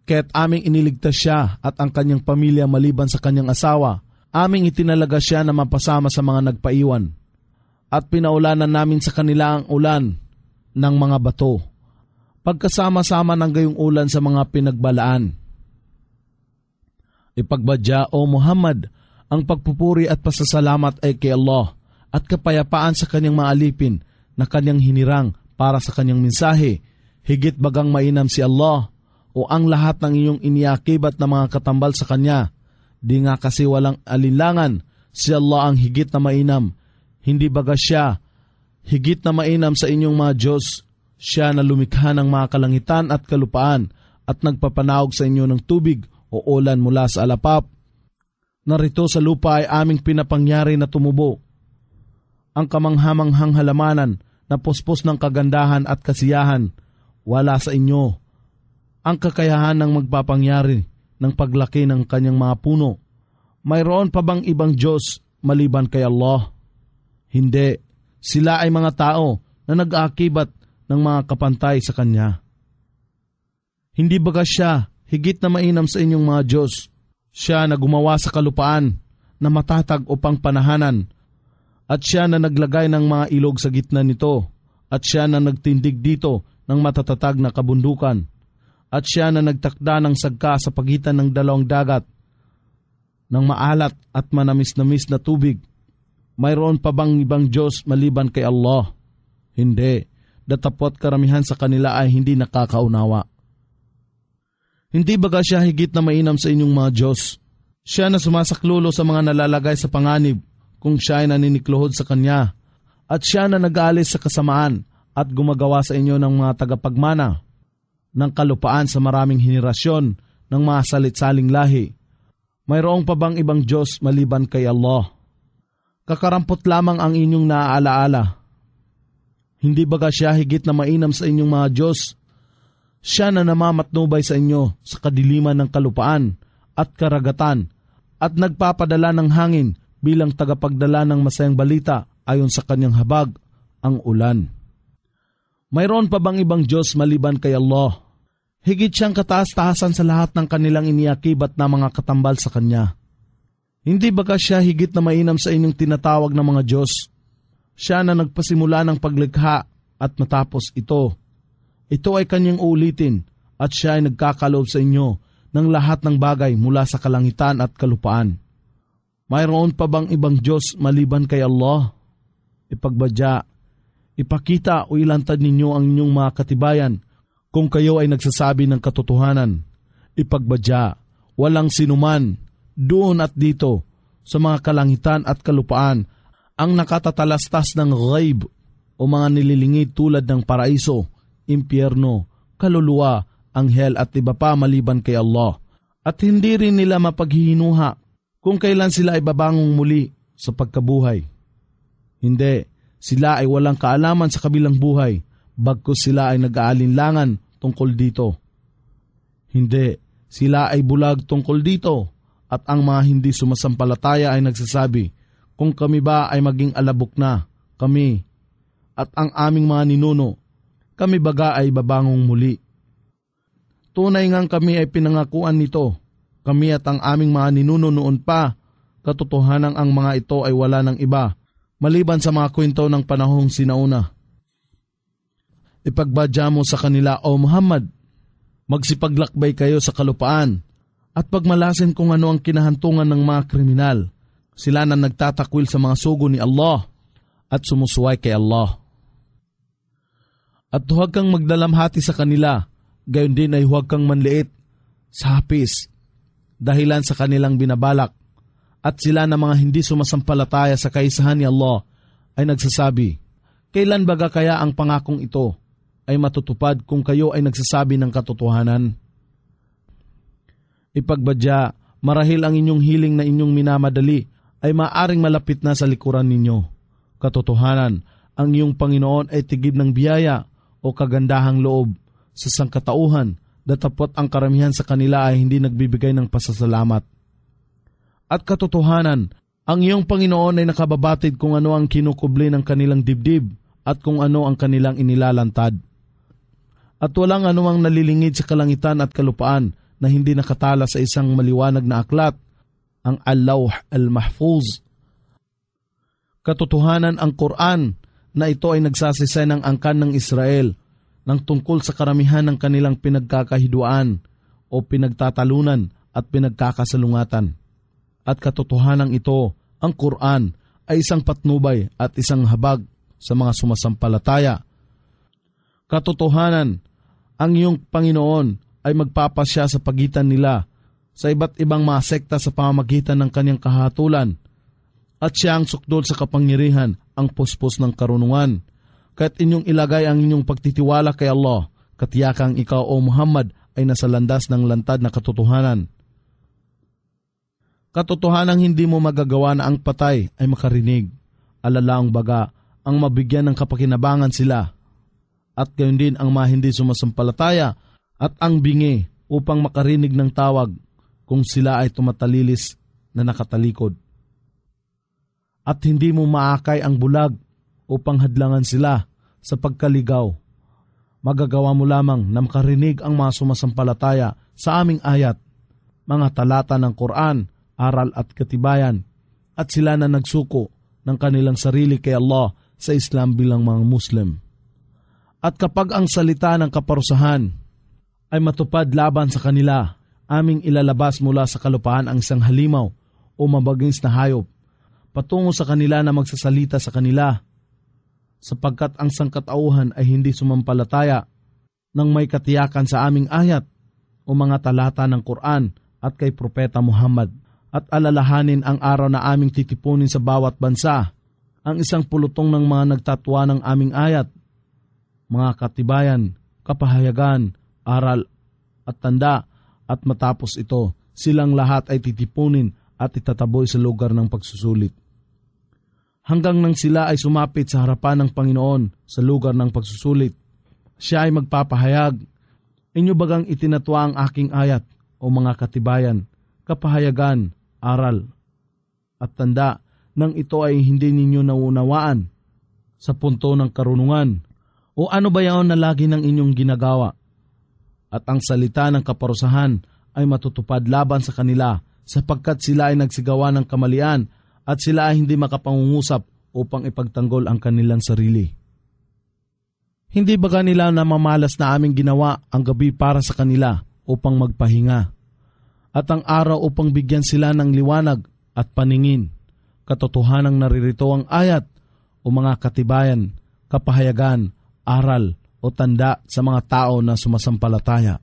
Kaya't aming iniligtas siya at ang kanyang pamilya maliban sa kanyang asawa. Aming itinalaga siya na mapasama sa mga nagpaiwan. At pinaulanan namin sa kanila ang ulan ng mga bato, pagkasama-sama ng gayong ulan sa mga pinagbalaan. Ipagbadya, O Muhammad, ang pagpupuri at pasasalamat ay kay Allah at kapayapaan sa kanyang mga alipin na kanyang hinirang para sa kanyang mensahe. Higit bagang mainam si Allah o ang lahat ng iyong iniakibat na mga katambal sa kanya. Di nga kasi walang alinlangan, si Allah ang higit na mainam. Hindi baga siya higit na mainam sa inyong mga Diyos. Siya na lumikha ng mga kalangitan at kalupaan at nagpapanahog sa inyo ng tubig o ulan mula sa alapap. Narito sa lupa ay aming pinapangyari na tumubo ang kamanghamanghang halamanan na puspos ng kagandahan at kasiyahan. Wala sa inyo ang kakayahan ng magpapangyari ng paglaki ng kanyang mga puno. Mayroon pa bang ibang Diyos maliban kay Allah? Hindi. Sila ay mga tao na nag-aakibat ng mga kapantay sa Kanya. Hindi baga siya higit na mainam sa inyong mga Diyos? Siya na gumawa sa kalupaan na matatag upang panahanan, at siya na naglagay ng mga ilog sa gitna nito, at siya na nagtindig dito ng matatatag na kabundukan, at siya na nagtakda ng sagka sa pagitan ng dalawang dagat, ng maalat at manamis-namis na tubig. Mayroon pa bang ibang Diyos maliban kay Allah? Hindi. Datapot karamihan sa kanila ay hindi nakakaunawa. Hindi baga siya higit na mainam sa inyong mga Diyos? Siya na sumasaklulo sa mga nalalagay sa panganib kung siya ay naninikluhod sa Kanya, at siya na nag-aalis sa kasamaan at gumagawa sa inyo ng mga tagapagmana ng kalupaan sa maraming henerasyon ng mga salit-saling lahi. Mayroong pa bang ibang Diyos maliban kay Allah? Kakarampot lamang ang inyong naaalaala. Hindi baga siya higit na mainam sa inyong mga Diyos? Siya na namamatnubay sa inyo sa kadiliman ng kalupaan at karagatan at nagpapadala ng hangin bilang tagapagdala ng masayang balita ayon sa kanyang habag, ang ulan. Mayroon pa bang ibang Diyos maliban kay Allah? Higit siyang kataas-taasan sa lahat ng kanilang iniakibat na mga katambal sa Kanya. Hindi baga siya higit na mainam sa inyong tinatawag na mga Diyos? Siya na nagpasimula ng paglikha at matapos ito. Ito ay kanyang uulitin at siya ay nagkakaloob sa inyo ng lahat ng bagay mula sa kalangitan at kalupaan. Mayroon pa bang ibang Diyos maliban kay Allah? Ipagbadya, ipakita o ilantad ninyo ang inyong mga katibayan kung kayo ay nagsasabi ng katotohanan. Ipagbadya, walang sinuman doon at dito sa mga kalangitan at kalupaan ang nakatatalastas ng ghaib o mga nililingid tulad ng paraiso, impyerno, kaluluwa, anghel at iba pa maliban kay Allah. At hindi rin nila mapaghihinuha kung kailan sila ay babangong muli sa pagkabuhay. Hindi, sila ay walang kaalaman sa kabilang buhay, bagkus sila ay nag-aalinlangan tungkol dito. Hindi, sila ay bulag tungkol dito, at ang mga hindi sumasampalataya ay nagsasabi, kung kami ba ay maging alabok na, kami, at ang aming mga ninuno, kami baga ay babangong muli. Tunay ngang kami ay pinangakuan nito, kami at ang aming mga ninuno noon pa, katotohanan ang mga ito ay wala ng iba, maliban sa mga kwento ng panahong sinauna. Ipagbadya mo sa kanila, O Muhammad, magsipaglakbay kayo sa kalupaan, at pagmalasin kung ano ang kinahantungan ng mga kriminal. Sila na nagtatakwil sa mga sugo ni Allah at sumusuway kay Allah. At huwag kang magdalamhati sa kanila, gayon din ay huwag kang manliit sa hapis, dahilan sa kanilang binabalak. At sila na mga hindi sumasampalataya sa kaisahan ni Allah ay nagsasabi, kailan baga kaya ang pangakong ito ay matutupad kung kayo ay nagsasabi ng katotohanan? Ipagbadya, marahil ang inyong hiling na inyong minamadali ay maaring malapit na sa likuran ninyo. Katotohanan, ang iyong Panginoon ay tigib ng biyaya o kagandahang loob sa sangkatauhan, datapot ang karamihan sa kanila ay hindi nagbibigay ng pasasalamat. At katotohanan, ang iyong Panginoon ay nakababatid kung ano ang kinukubli ng kanilang dibdib at kung ano ang kanilang inilalantad. At walang anumang nalilingid sa kalangitan at kalupaan na hindi nakatala sa isang maliwanag na aklat, ang Al-Lawh Al-Mahfuz. Katotohanan ang Quran na ito ay nagsasisay ng angkan ng Israel ng tungkol sa karamihan ng kanilang pinagkakahiduan o pinagtatalunan at pinagkakasalungatan. At katotohanan ito, ang Quran ay isang patnubay at isang habag sa mga sumasampalataya. Katotohanan, ang iyong Panginoon ay magpapasya sa pagitan nila sa iba't ibang mga sekta sa pamamagitan ng kanyang kahatulan, at siya ang sukdol sa kapangyarihan, ang puspos ng karunungan. Kaya't inyong ilagay ang inyong pagtitiwala kay Allah, katiyakang ikaw o Muhammad ay nasa landas ng lantad na katotohanan. Katotohanang hindi mo magagawa na ang patay ay makarinig, alalaang baga ang mabigyan ng kapakinabangan sila, at gayon din ang mga hindi sumasampalataya at ang bingi upang makarinig ng tawag kung sila ay tumatalilis na nakatalikod. At hindi mo maakay ang bulag upang hadlangan sila sa pagkaligaw. Magagawa mo lamang na makarinig ang mga sumasampalataya sa aming ayat, mga talata ng Quran, aral at katibayan, at sila na nagsuko ng kanilang sarili kay Allah sa Islam bilang mga Muslim. At kapag ang salita ng kaparusahan ay matupad laban sa kanila, aming ilalabas mula sa kalupaan ang isang halimaw o mabagings na hayop patungo sa kanila na magsasalita sa kanila, sapagkat ang sangkatauhan ay hindi sumampalataya nang may katiyakan sa aming ayat o mga talata ng Quran at kay Propeta Muhammad. At alalahanin ang araw na aming titipunin sa bawat bansa ang isang pulutong ng mga nagtatwa ng aming ayat, mga katibayan, kapahayagan, aral at tanda, at matapos ito, silang lahat ay titipunin at itataboy sa lugar ng pagsusulit. Hanggang nang sila ay sumapit sa harapan ng Panginoon sa lugar ng pagsusulit, siya ay magpapahayag, inyo bagang itinatwa ang aking ayat o mga katibayan, kapahayagan, aral at tanda, nang ito ay hindi ninyo nauunawaan sa punto ng karunungan? O ano ba yaon na lagi ng inyong ginagawa? At ang salita ng kaparusahan ay matutupad laban sa kanila, sapagkat sila ay nagsigawa ng kamalian at sila ay hindi makapangungusap upang ipagtanggol ang kanilang sarili. Hindi ba kanila na mamalas na aming ginawa ang gabi para sa kanila upang magpahinga, at ang araw upang bigyan sila ng liwanag at paningin? Katotohanang naririto ang ayat o mga katibayan, kapahayagan, aral o tanda sa mga tao na sumasampalataya.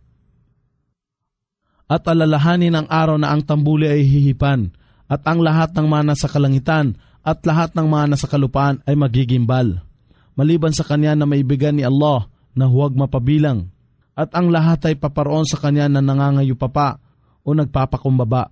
At alalahanin ang araw na ang tambuli ay hihipan, at ang lahat ng mga nasa kalangitan at lahat ng mga nasa kalupaan ay magigimbal, maliban sa kanya na maibigan ni Allah na huwag mapabilang, at ang lahat ay paparoon sa kanya na nangangayupapa o nagpapakumbaba.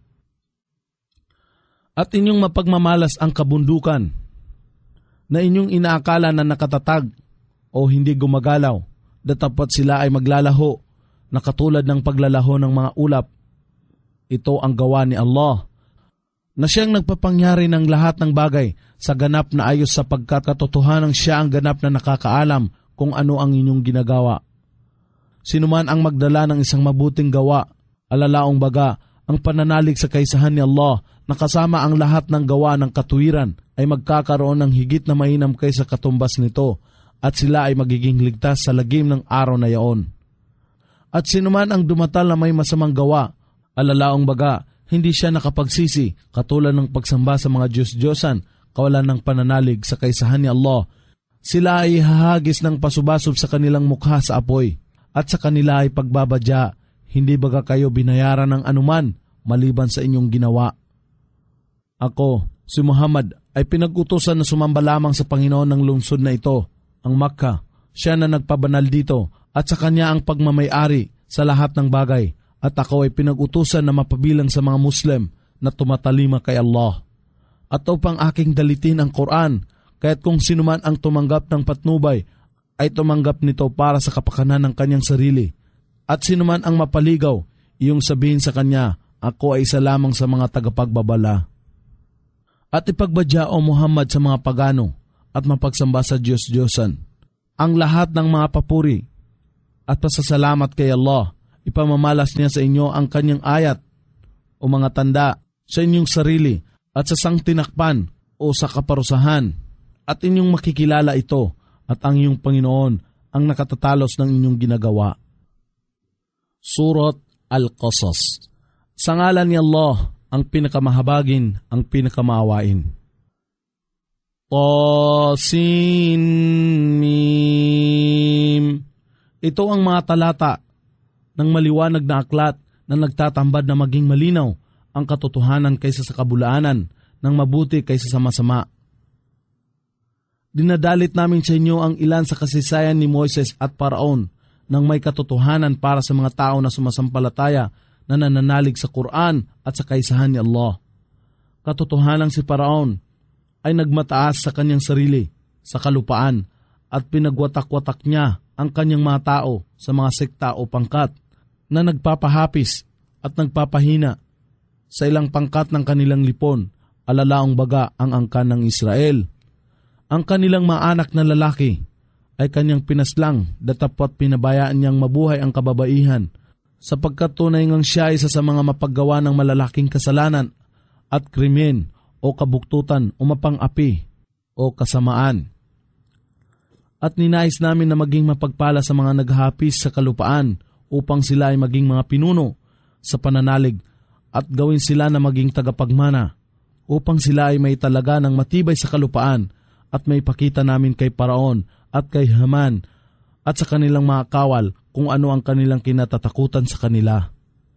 At inyong mapagmamalas ang kabundukan na inyong inaakala na nakatatag o hindi gumagalaw, datapot sila ay maglalaho na katulad ng paglalaho ng mga ulap. Ito ang gawa ni Allah, na siyang nagpapangyari ng lahat ng bagay sa ganap na ayos, sapagkat katotohanan siya ang ganap na nakakaalam kung ano ang inyong ginagawa. Sinuman ang magdala ng isang mabuting gawa, alalaong baga ang pananalig sa kaisahan ni Allah, na kasama ang lahat ng gawa ng katuwiran, ay magkakaroon ng higit na mainam kaysa katumbas nito, at sila ay magiging ligtas sa lagim ng araw na yaon. At sinuman ang dumatal na may masamang gawa, alalaong baga, hindi siya nakapagsisi, katulad ng pagsamba sa mga Diyos-Diyosan, kawalan ng pananalig sa kaisahan ni Allah. Sila ay hahagis ng pasubasob sa kanilang mukha sa apoy, at sa kanila ay pagbabadya. Hindi baga kayo binayaran ng anuman maliban sa inyong ginawa? Ako, si Muhammad, ay pinag-utusan na sumamba lamang sa Panginoon ng lungsod na ito, ang Makkah. Siya na nagpabanal dito, at sa kanya ang pagmamay-ari sa lahat ng bagay. At ako ay pinag-utusan na mapabilang sa mga Muslim na tumatalima kay Allah. At upang aking dalitin ang Quran, kaya't kung sinuman ang tumanggap ng patnubay, ay tumanggap nito para sa kapakanan ng kanyang sarili. At sinuman ang mapaligaw, iyong sabihin sa kanya, ako ay isa lamang sa mga tagapagbabala. At ipagbadya o Muhammad sa mga pagano at mapagsamba sa Diyos-Diyosan. Ang lahat ng mga papuri at pasasalamat kay Allah ipamamalas niya sa inyo ang kanyang ayat o mga tanda sa inyong sarili at sa sangtinakpan o sa kaparusahan, at inyong makikilala ito at ang iyong Panginoon ang nakatatalos ng inyong ginagawa. Surat Al-Qasas. Sa ngalan ni Allah, ang pinakamahabagin, ang pinakamaawain. Qasin Mim. Ito ang mga talata ng maliwanag na aklat na nagtatambad na maging malinaw ang katotohanan kaysa sa kabulaanan, ng mabuti kaysa sa masama. Dinadalit namin sa inyo ang ilan sa kasaysayan ni Moises at Paraon nang may katotohanan para sa mga tao na sumasampalataya na nananalig sa Quran at sa kaisahan ni Allah. Katotohanang si Paraon ay nagmataas sa kanyang sarili, sa kalupaan, at pinagwatak-watak niya ang kanyang mga tao sa mga sekta o pangkat na nagpapahapis at nagpapahina sa ilang pangkat ng kanilang lipon, alalaong baga ang angkan ng Israel. Ang kanilang mga anak na lalaki ay kanyang pinaslang datapwat pinabayaan niyang mabuhay ang kababaihan, sapagkat tunay ngang siya isa sa mga mapaggawa ng malalaking kasalanan at krimen o kabuktutan o mapang-api o kasamaan. At ninais namin na maging mapagpala sa mga naghahapis sa kalupaan upang sila ay maging mga pinuno sa pananalig at gawin sila na maging tagapagmana upang sila ay may talaga ng matibay sa kalupaan at may pakita namin kay Paraon at kay Haman at sa kanilang mga kawal kung ano ang kanilang kinatatakutan sa kanila.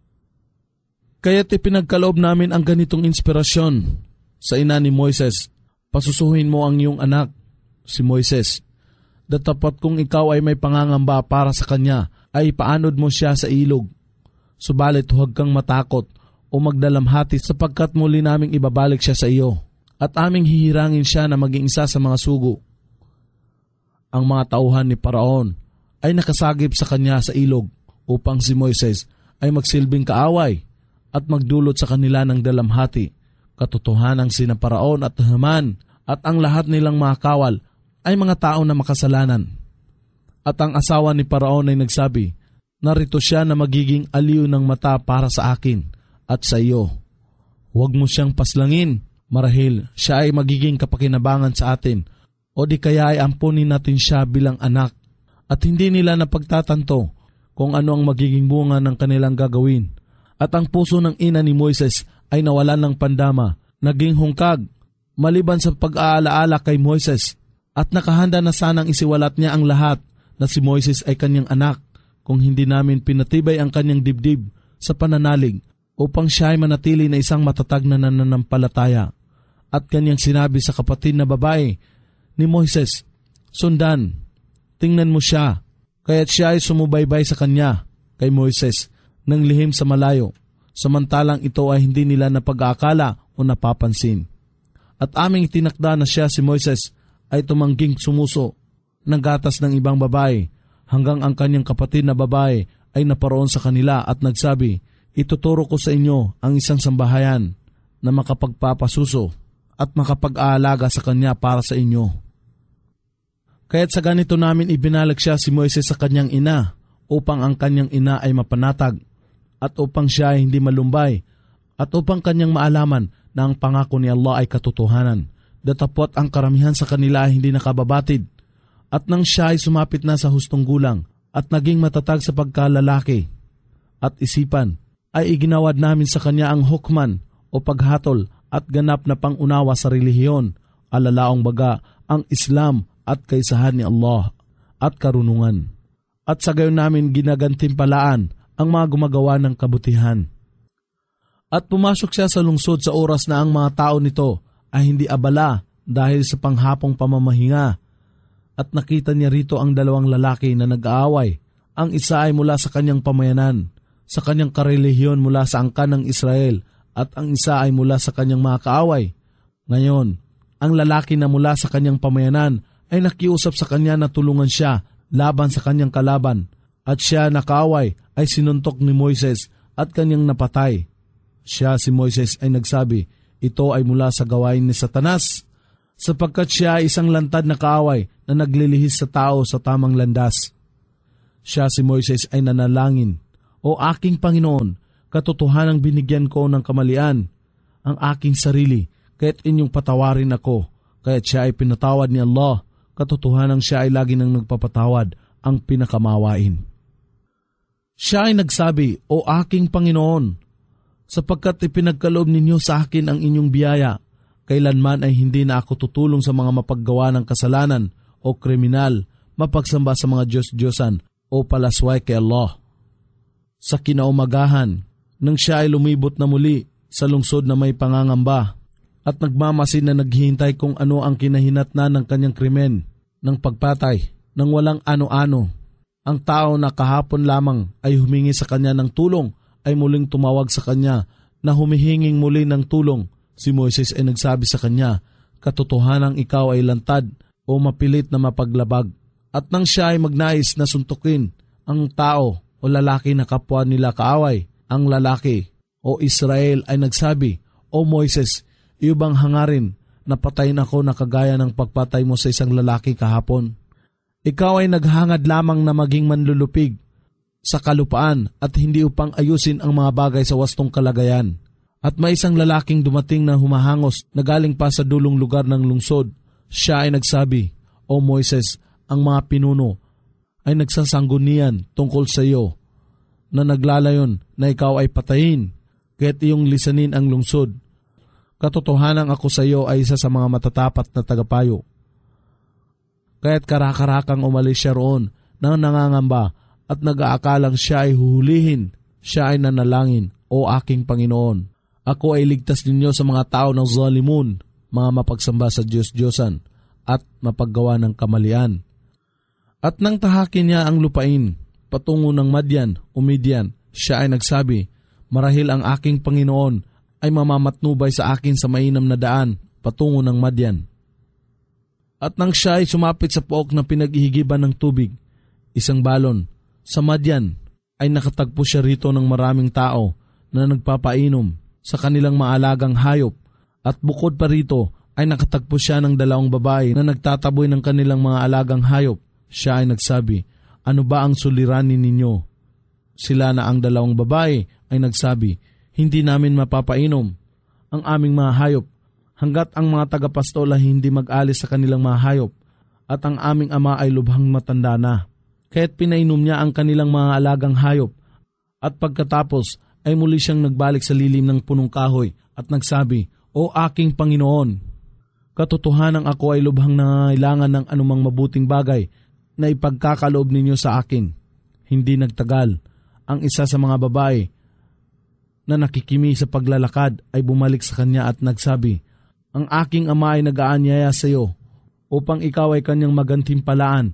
Kaya't ipinagkaloob namin ang ganitong inspirasyon sa ina ni Moises. Pasusuhin mo ang iyong anak, si Moises. Datapat kung ikaw ay may pangangamba para sa kanya, ay ipaanod mo siya sa ilog. Subalit huwag kang matakot o magdalamhati sapagkat muli naming ibabalik siya sa iyo at aming hihirangin siya na maging isa sa mga sugo. Ang mga tauhan ni Paraon ay nakasagip sa kanya sa ilog upang si Moises ay magsilbing kaaway at magdulot sa kanila ng dalamhati. Katotohanang sina Paraon at Haman at ang lahat nilang mga kawal ay mga tao na makasalanan. At ang asawa ni Paraon ay nagsabi, narito siya na magiging aliw ng mata para sa akin at sa iyo. Huwag mo siyang paslangin, marahil siya ay magiging kapakinabangan sa atin, o di kaya ay ampunin natin siya bilang anak. At hindi nila napagtatanto kung ano ang magiging bunga ng kanilang gagawin. At ang puso ng ina ni Moises ay nawalan ng pandama, naging hungkag, maliban sa pag-aalaala kay Moises, at nakahanda na sanang isiwalat niya ang lahat na si Moises ay kanyang anak kung hindi namin pinatibay ang kanyang dibdib sa pananalig upang siya ay manatili na isang matatag na nananampalataya. At kanyang sinabi sa kapatid na babae ni Moises, sundan, tingnan mo siya, kaya't siya ay sumubaybay sa kanya kay Moises nang lihim sa malayo, samantalang ito ay hindi nila napag-aakala o napapansin. At aming itinakda na siya si Moises ay tumangging sumuso ng gatas ng ibang babae hanggang ang kanyang kapatid na babae ay naparoon sa kanila at nagsabi, ituturo ko sa inyo ang isang sambahayan na makapagpapasuso at makapag-aalaga sa kanya para sa inyo. Kaya't sa ganito namin ibinalag siya si Moises sa kanyang ina upang ang kanyang ina ay mapanatag at upang siya ay hindi malumbay at upang kanyang maalaman na ang pangako ni Allah ay katotohanan. Datapot ang karamihan sa kanila ay hindi nakababatid. At nang siya ay sumapit na sa hustong gulang at naging matatag sa pagkalalaki at isipan, ay iginawad namin sa kanya ang hukman o paghatol at ganap na pangunawa sa relihiyon, alalaong baga ang Islam at kaisahan ni Allah at karunungan. At sa gayon namin ginagantimpalaan ang mga gumagawa ng kabutihan. At pumasok siya sa lungsod sa oras na ang mga tao nito ay hindi abala dahil sa panghapong pamamahinga. At nakita niya rito ang dalawang lalaki na nag-aaway. Ang isa ay mula sa kanyang pamayanan, sa kanyang karelihiyon mula sa angkan ng Israel, at ang isa ay mula sa kanyang mga kaaway. Ngayon, ang lalaki na mula sa kanyang pamayanan ay nakiusap sa kanya na tulungan siya laban sa kanyang kalaban, at siya na kaaway ay sinuntok ni Moises at kanyang napatay. Siya si Moises ay nagsabi, ito ay mula sa gawain ni Satanas, sapagkat siya ay isang lantad na kaaway na naglilihis sa tao sa tamang landas. Siya si Moises ay nanalangin O aking Panginoon, katotohanang binigyan ko ng kamalian ang aking sarili, kaya't inyong patawarin ako. Kaya't siya ay pinatawad ni Allah, katotohanang siya ay lagi nang nagpapatawad, ang pinakamawain. Siya ay nagsabi, O aking Panginoon, sapagkat ipinagkaloob ninyo sa akin ang inyong biyaya, kailanman ay hindi na ako tutulong sa mga mapaggawa ng kasalanan o kriminal, mapagsamba sa mga Diyos-Diyosan o palasway kay Allah. Sa kinaumagahan, nang siya ay lumibot na muli sa lungsod na may pangangamba at nagmamasid na naghihintay kung ano ang kinahinatnan ng kanyang krimen, ng pagpatay, ng walang ano-ano. Ang tao na kahapon lamang ay humingi sa kanya ng tulong ay muling tumawag sa kanya na humihinging muli ng tulong. Si Moises ay nagsabi sa kanya, katotohanang ikaw ay lantad o mapilit na mapaglabag. At nang siya ay magnais na suntukin ang tao o lalaki na kapwa nila kaaway, ang lalaki o Israel ay nagsabi, O Moises, iyo bang hangarin na patayin ako na kagaya ng pagpatay mo sa isang lalaki kahapon? Ikaw ay naghangad lamang na maging manlulupig sa kalupaan at hindi upang ayusin ang mga bagay sa wastong kalagayan. At may isang lalaking dumating na humahangos na galing pa sa dulong lugar ng lungsod. Siya ay nagsabi, O Moises, ang mga pinuno ay nagsasanggunian tungkol sa iyo na naglalayon na ikaw ay patayin, kaya't iyong lisanin ang lungsod. Katotohanang ako sa iyo ay isa sa mga matatapat na tagapayo. Kaya't karakarakang umalis siya roon nang nangangamba at nag-aakalang siya ay huhulihin. Siya ay nanalangin, O aking Panginoon, ako ay ligtas ninyo sa mga tao ng zalimun, mga mapagsamba sa Diyos-Diyosan at mapaggawa ng kamalian. At nang tahakin niya ang lupain, patungo ng Madyan o Midian, siya ay nagsabi, marahil ang aking Panginoon ay mamamatnubay sa akin sa mainam na daan patungo ng Madyan. At nang siya ay sumapit sa pook na pinag-ihigiban ng tubig, isang balon, sa Madyan ay nakatagpo siya rito ng maraming tao na nagpapainom sa kanilang maalagang hayop. At bukod pa rito ay nakatagpo siya ng 2 babae na nagtataboy ng kanilang mga alagang hayop. Siya ay nagsabi, ano ba ang suliranin ninyo? Sila na ang 2 babae ay nagsabi, hindi namin mapapainom ang aming mga hayop hanggat ang mga tagapastol ay hindi mag-alis sa kanilang mga hayop at ang aming ama ay lubhang matanda na. Kaya't pinainom niya ang kanilang mga alagang hayop at pagkatapos ay muli siyang nagbalik sa lilim ng punong kahoy at nagsabi, O aking Panginoon, katotohanang ako ay lubhang nangangailangan ng anumang mabuting bagay na ipagkakaloob ninyo sa akin. Hindi nagtagal, ang isa sa mga babae na nakikimi sa paglalakad ay bumalik sa kanya at nagsabi, ang aking ama ay nag-aanyaya sa iyo upang ikaw ay kanyang magantimpalaan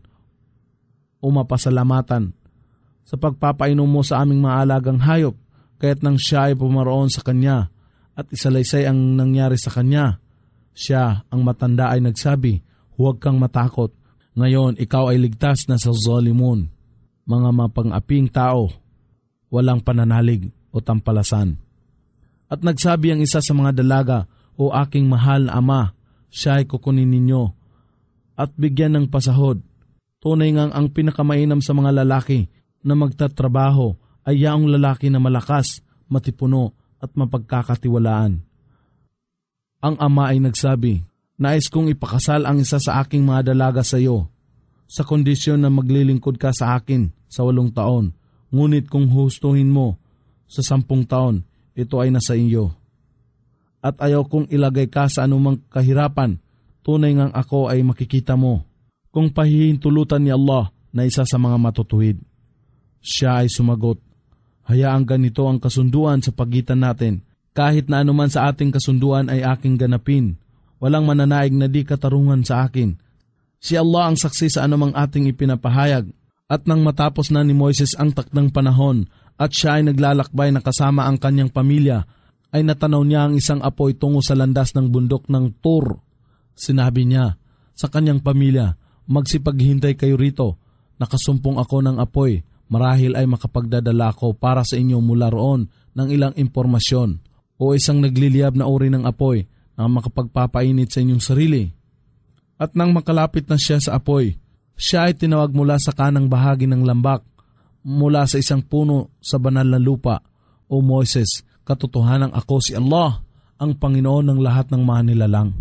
o mapasalamatan sa pagpapainom mo sa aming maalagang hayop. Kaya't nang siya ay pumaroon sa kanya at isalaysay ang nangyari sa kanya, siya, ang matanda, ay nagsabi, huwag kang matakot. Ngayon, ikaw ay ligtas na sa zalimun, mga mapang-aping tao, walang pananalig o tampalasan. At nagsabi ang isa sa mga dalaga, O aking mahal na ama, siya ay kukunin ninyo at bigyan ng pasahod. Tunay ngang ang pinakamainam sa mga lalaki na magtatrabaho ay yaong lalaki na malakas, matipuno at mapagkakatiwalaan. Ang ama ay nagsabi, nais kong ipakasal ang isa sa aking mga dalaga sa iyo, sa kondisyon na maglilingkod ka sa akin sa 8 taon. Ngunit kung hustuhin mo sa 10 taon, ito ay nasa iyo. At ayaw kong ilagay ka sa anumang kahirapan, tunay ngang ako ay makikita mo kung pahihintulutan ni Allah na isa sa mga matutuwid. Siya ay sumagot, hayaang ganito ang kasunduan sa pagitan natin. Kahit na anuman sa ating kasunduan ay aking ganapin. Walang mananaig na di katarungan sa akin. Si Allah ang saksi sa anumang ating ipinapahayag. At nang matapos na ni Moises ang takdang panahon at siya ay naglalakbay na kasama ang kanyang pamilya, ay natanaw niya ang isang apoy tungo sa landas ng bundok ng Tur. Sinabi niya sa kanyang pamilya, magsipaghintay kayo rito. Nakasumpong ako ng apoy. Marahil ay makapagdadala ako para sa inyo mula roon ng ilang impormasyon o isang nagliliyab na uri ng apoy na makapagpapainit sa inyong sarili. At nang makalapit na siya sa apoy, siya ay tinawag mula sa kanang bahagi ng lambak. mula sa isang puno sa banal na lupa, O Moises, katotohanan ako si Allah, ang Panginoon ng lahat ng mga nilalang.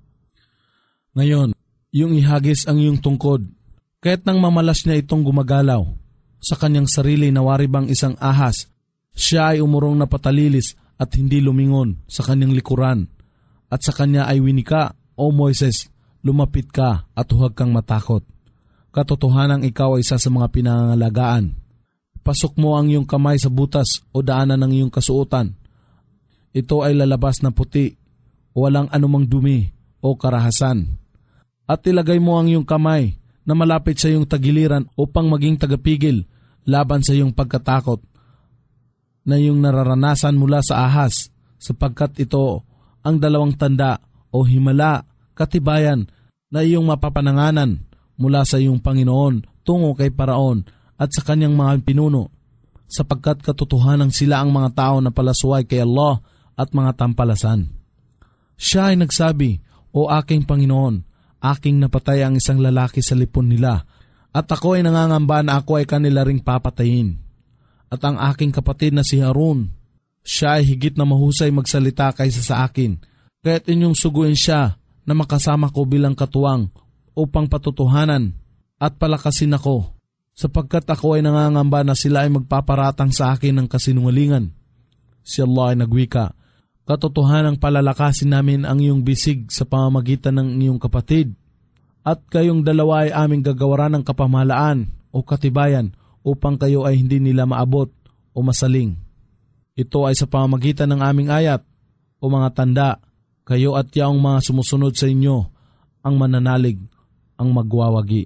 Ngayon, yung ihagis ang iyong tungkod, kahit nang mamalas niya itong gumagalaw, sa kanyang sarili nawari bang isang ahas, siya ay umurong na patalilis at hindi lumingon sa kanyang likuran, at sa kanya ay winika, O Moises, lumapit ka at huwag kang matakot. Katotohanang ikaw ay isa sa mga pinangangalagaan. Pasok mo ang iyong kamay sa butas o daanan ng iyong kasuotan. Ito ay lalabas na puti, walang anumang dumi o karahasan. At ilagay mo ang iyong kamay na malapit sa iyong tagiliran upang maging tagapigil laban sa iyong pagkatakot na iyong nararanasan mula sa ahas, sapagkat ito ang dalawang tanda o himala, katibayan na iyong mapapananganan mula sa iyong Panginoon tungo kay Paraon at sa kanyang mga pinuno, sapagkat katotohanan sila ang mga tao na palasuay kay Allah at mga tampalasan. Siya ay nagsabi, O aking Panginoon, aking napatay ang isang lalaki sa lipon nila, at ako ay nangangamba na ako ay kanila ring papatayin. At ang aking kapatid na si Harun, siya ay higit na mahusay magsalita kaysa sa akin, kaya't inyong suguin siya na makasama ko bilang katuwang upang patutuhanan at palakasin ako, sapagkat ako ay nangangamba na sila ay magpaparatang sa akin ng kasinungalingan. Si Allah ay nagwika, katotohanang palalakasin namin ang iyong bisig sa pamamagitan ng iyong kapatid, at kayong dalawa ay aming gagawaran ng kapamahalaan o katibayan upang kayo ay hindi nila maabot o masaling. Ito ay sa pamamagitan ng aming ayat o mga tanda, kayo at yaong mga sumusunod sa inyo ang mananalig, ang magwawagi.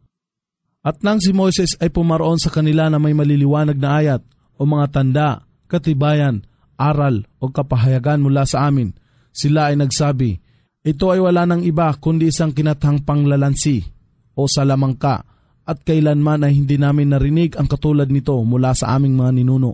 At nang si Moises ay pumaroon sa kanila na may maliliwanag na ayat o mga tanda, katibayan, aral o kapahayagan mula sa amin, sila ay nagsabi, ito ay wala ng iba kundi isang kinathang panglalansi o salamangka, at kailanman ay hindi namin narinig ang katulad nito mula sa aming mga ninuno.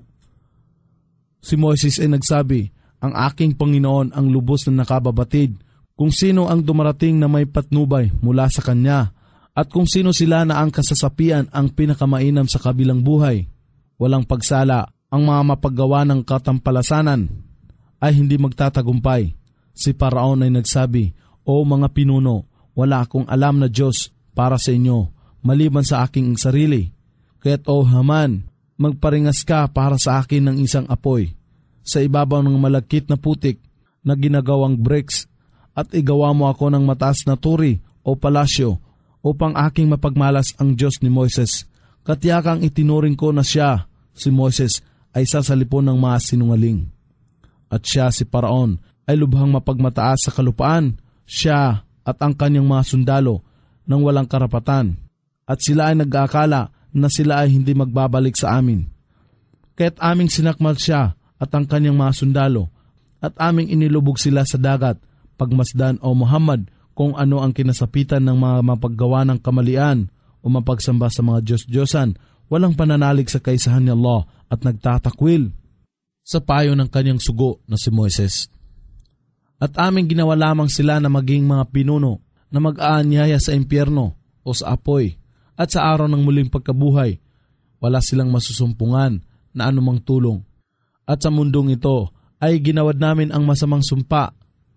Si Moises ay nagsabi, ang aking Panginoon ang lubos na nakababatid kung sino ang dumarating na may patnubay mula sa kanya, at kung sino sila na ang kasasapian ang pinakamainam sa kabilang buhay. Walang pagsala, ang mga mapaggawa ng katampalasanan ay hindi magtatagumpay. Si Paraon ay nagsabi, O mga pinuno, wala akong alam na Diyos para sa inyo, maliban sa aking sarili. Kaya't O Haman, magparingas ka para sa akin ng isang apoy sa ibabaw ng malagkit na putik na ginagawang bricks, at igawa mo ako ng mataas na turi o palasyo upang aking mapagmalas ang Diyos ni Moises. Katiyakang itinuring ko na siya, si Moises, ay sasalipon ng mga sinungaling. At siya, si Paraon, ay lubhang mapagmataas sa kalupaan, siya at ang kanyang mga sundalo ng walang karapatan, at sila ay nag-aakala na sila ay hindi magbabalik sa amin. Kaya't aming sinakmal siya at ang kanyang mga sundalo, at aming inilubog sila sa dagat, pagmasdan, O Muhammad, kung ano ang kinasapitan ng mga mapaggawa ng kamalian o mapagsamba sa mga Diyos-Diyosan, walang pananalig sa kaisahan ni Allah at nagtatakwil sa payo ng kanyang sugo na si Moises. At aming ginawa lamang sila na maging mga pinuno na mag-aanyaya sa impyerno o sa apoy, at sa araw ng muling pagkabuhay, wala silang masusumpungan na anumang tulong. At sa mundong ito ay ginawad namin ang masamang sumpa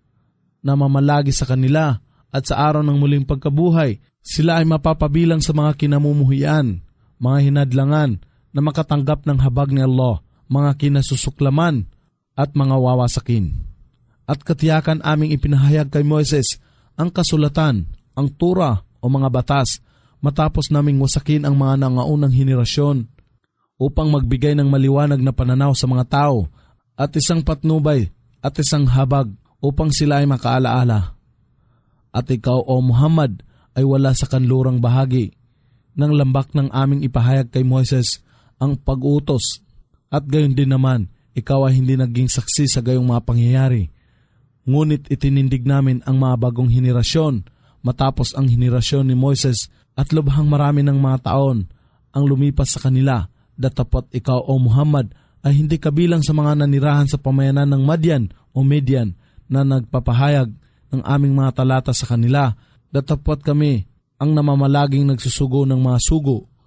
na mamalagi sa kanila, at sa araw ng muling pagkabuhay, sila ay mapapabilang sa mga kinamumuhian, mga hinadlangan na makatanggap ng habag ni Allah, mga kinasusuklaman at mga wawasakin. At katiyakan aming ipinahayag kay Moises ang kasulatan, ang Torah o mga batas, matapos naming wasakin ang mga nangaunang henerasyon upang magbigay ng maliwanag na pananaw sa mga tao at isang patnubay at isang habag upang sila ay makaalaala. At ikaw, O Muhammad, ay wala sa kanlurang bahagi ng lambak ng aming ipahayag kay Moises ang pag-utos, at gayon din naman, ikaw ay hindi naging saksi sa gayong mga pangyayari. Ngunit itinindig namin ang mga bagong henerasyon matapos ang henerasyon ni Moises, at lubhang marami ng mga taon ang lumipas sa kanila, datapot ikaw, O Muhammad, ay hindi kabilang sa mga nanirahan sa pamayanan ng Madian o Median na nagpapahayag ng aming mga talata sa kanila, datapot kami ang namamalaging nagsusugo ng mga sugo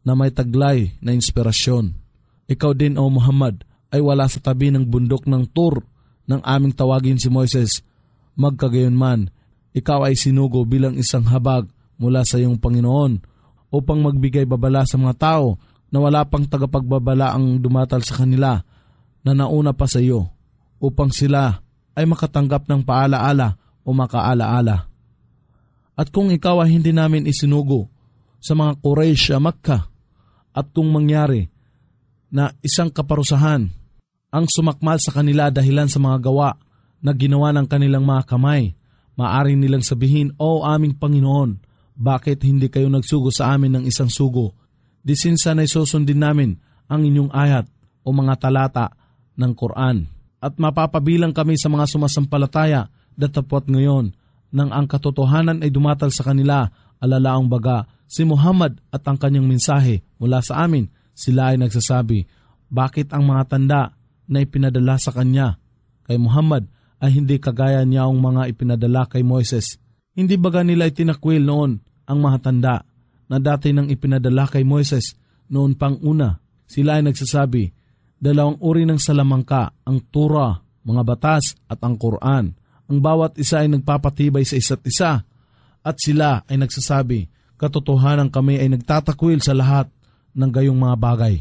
na may taglay na inspirasyon. Ikaw din, O Muhammad, ay wala sa tabi ng bundok ng Tur ng aming tawagin si Moises. Magkagayon man, ikaw ay sinugo bilang isang habag mula sa iyong Panginoon upang magbigay babala sa mga tao na wala pang tagapagbabala ang dumatal sa kanila na nauna pa sa iyo, upang sila ay makatanggap ng paalaala o makaalaala. At kung ikaw ay hindi namin isinugo sa mga Quraysh sa Makkah, at kung mangyari na isang kaparusahan ang sumakmal sa kanila dahilan sa mga gawa na ginawa ng kanilang mga kamay, maaari nilang sabihin, O aming Panginoon, bakit hindi kayo nagsugo sa amin ng isang sugo? Disinsan ay susundin namin ang inyong ayat o mga talata ng Quran. At mapapabilang kami sa mga sumasampalataya, datapwat ngayon, nang ang katotohanan ay dumatal sa kanila, alalaang baga, si Muhammad at ang kanyang mensahe mula sa amin, sila ay nagsasabi, bakit ang mga tanda na ipinadala sa kanya kay Muhammad ay hindi kagaya niyaong mga ipinadala kay Moises? Hindi baga nila itinakwil noon ang mga tanda na dati nang ipinadala kay Moises noon pang una? Sila ay nagsasabi, dalawang uri ng salamangka, ang Torah, mga batas at ang Quran. Ang bawat isa ay nagpapatibay sa isa't isa. At sila ay nagsasabi, katotohanan kami ay nagtatakwil sa lahat ng gayong mga bagay.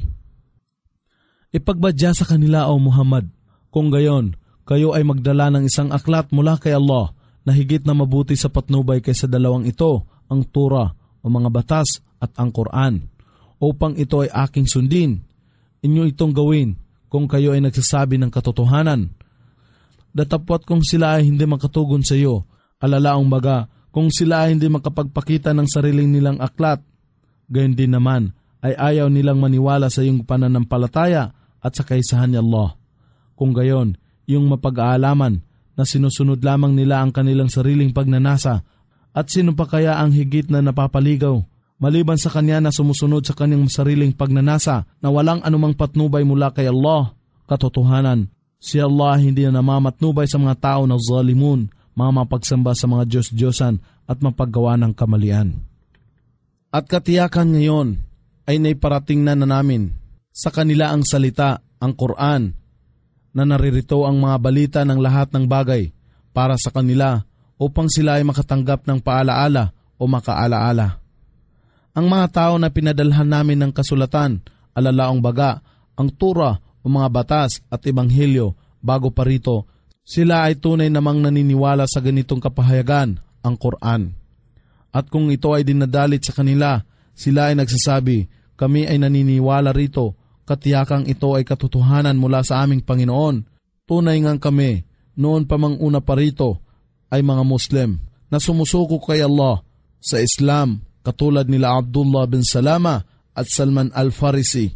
Ipagbadya sa kanila, O Muhammad, kung gayon, kayo ay magdala ng isang aklat mula kay Allah na higit na mabuti sa patnubay kaysa dalawang ito, ang Torah o mga batas at ang Quran, upang ito ay aking sundin. Inyo itong gawin kung kayo ay nagsasabi ng katotohanan. Datapwat kung sila ay hindi makatugon sa iyo, alalaang baga kung sila ay hindi makapagpakita ng sariling nilang aklat. Gayon din naman ay ayaw nilang maniwala sa iyong pananampalataya at sa kaisahan ni Allah. Kung gayon, yung mapag-aalaman na sinusunod lamang nila ang kanilang sariling pagnanasa, at sino pa kaya ang higit na napapaligaw maliban sa kanya na sumusunod sa kanyang sariling pagnanasa na walang anumang patnubay mula kay Allah? Katotohanan, si Allah hindi na namamatnubay sa mga tao na zalimun, mga mapagsamba sa mga Diyos-Diyosan at mapaggawa ng kamalian. At katiyakan ngayon ay naiparating na namin sa kanila ang salita, ang Quran, na naririto ang mga balita ng lahat ng bagay para sa kanila upang sila ay makatanggap ng paalaala o makaalaala. Ang mga tao na pinadalhan namin ng kasulatan, alalaong baga, ang Torah o mga batas at Ebanghelyo bago pa rito, sila ay tunay namang naniniwala sa ganitong kapahayagan, ang Quran. At kung ito ay dinadalit sa kanila, sila ay nagsasabi, kami ay naniniwala rito, katiyakang ito ay katotohanan mula sa aming Panginoon. Tunay ngang kami, noon pa mang una pa rito, ay mga Muslim na sumusuko kay Allah sa Islam, katulad nila Abdullah bin Salama at Salman al-Farisi.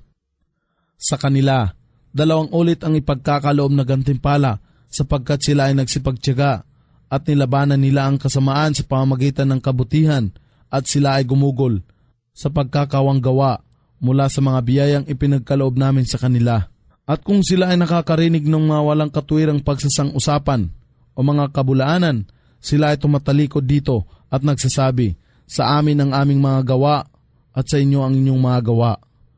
Sa kanila, 2 ulit ang ipagkakaloob na gantimpala sapagkat sila ay nagsipagtiyaga at nilabanan nila ang kasamaan sa pamamagitan ng kabutihan at sila ay gumugol sa pagkakawang gawa mula sa mga biyayang ipinagkaloob namin sa kanila. At kung sila ay nakakarinig ng mga walang katuwirang pagsasang-usapan o mga kabulaanan, sila ay tumatalikod dito at nagsasabi, sa amin ang aming mga gawa at sa inyo ang inyong mga gawa.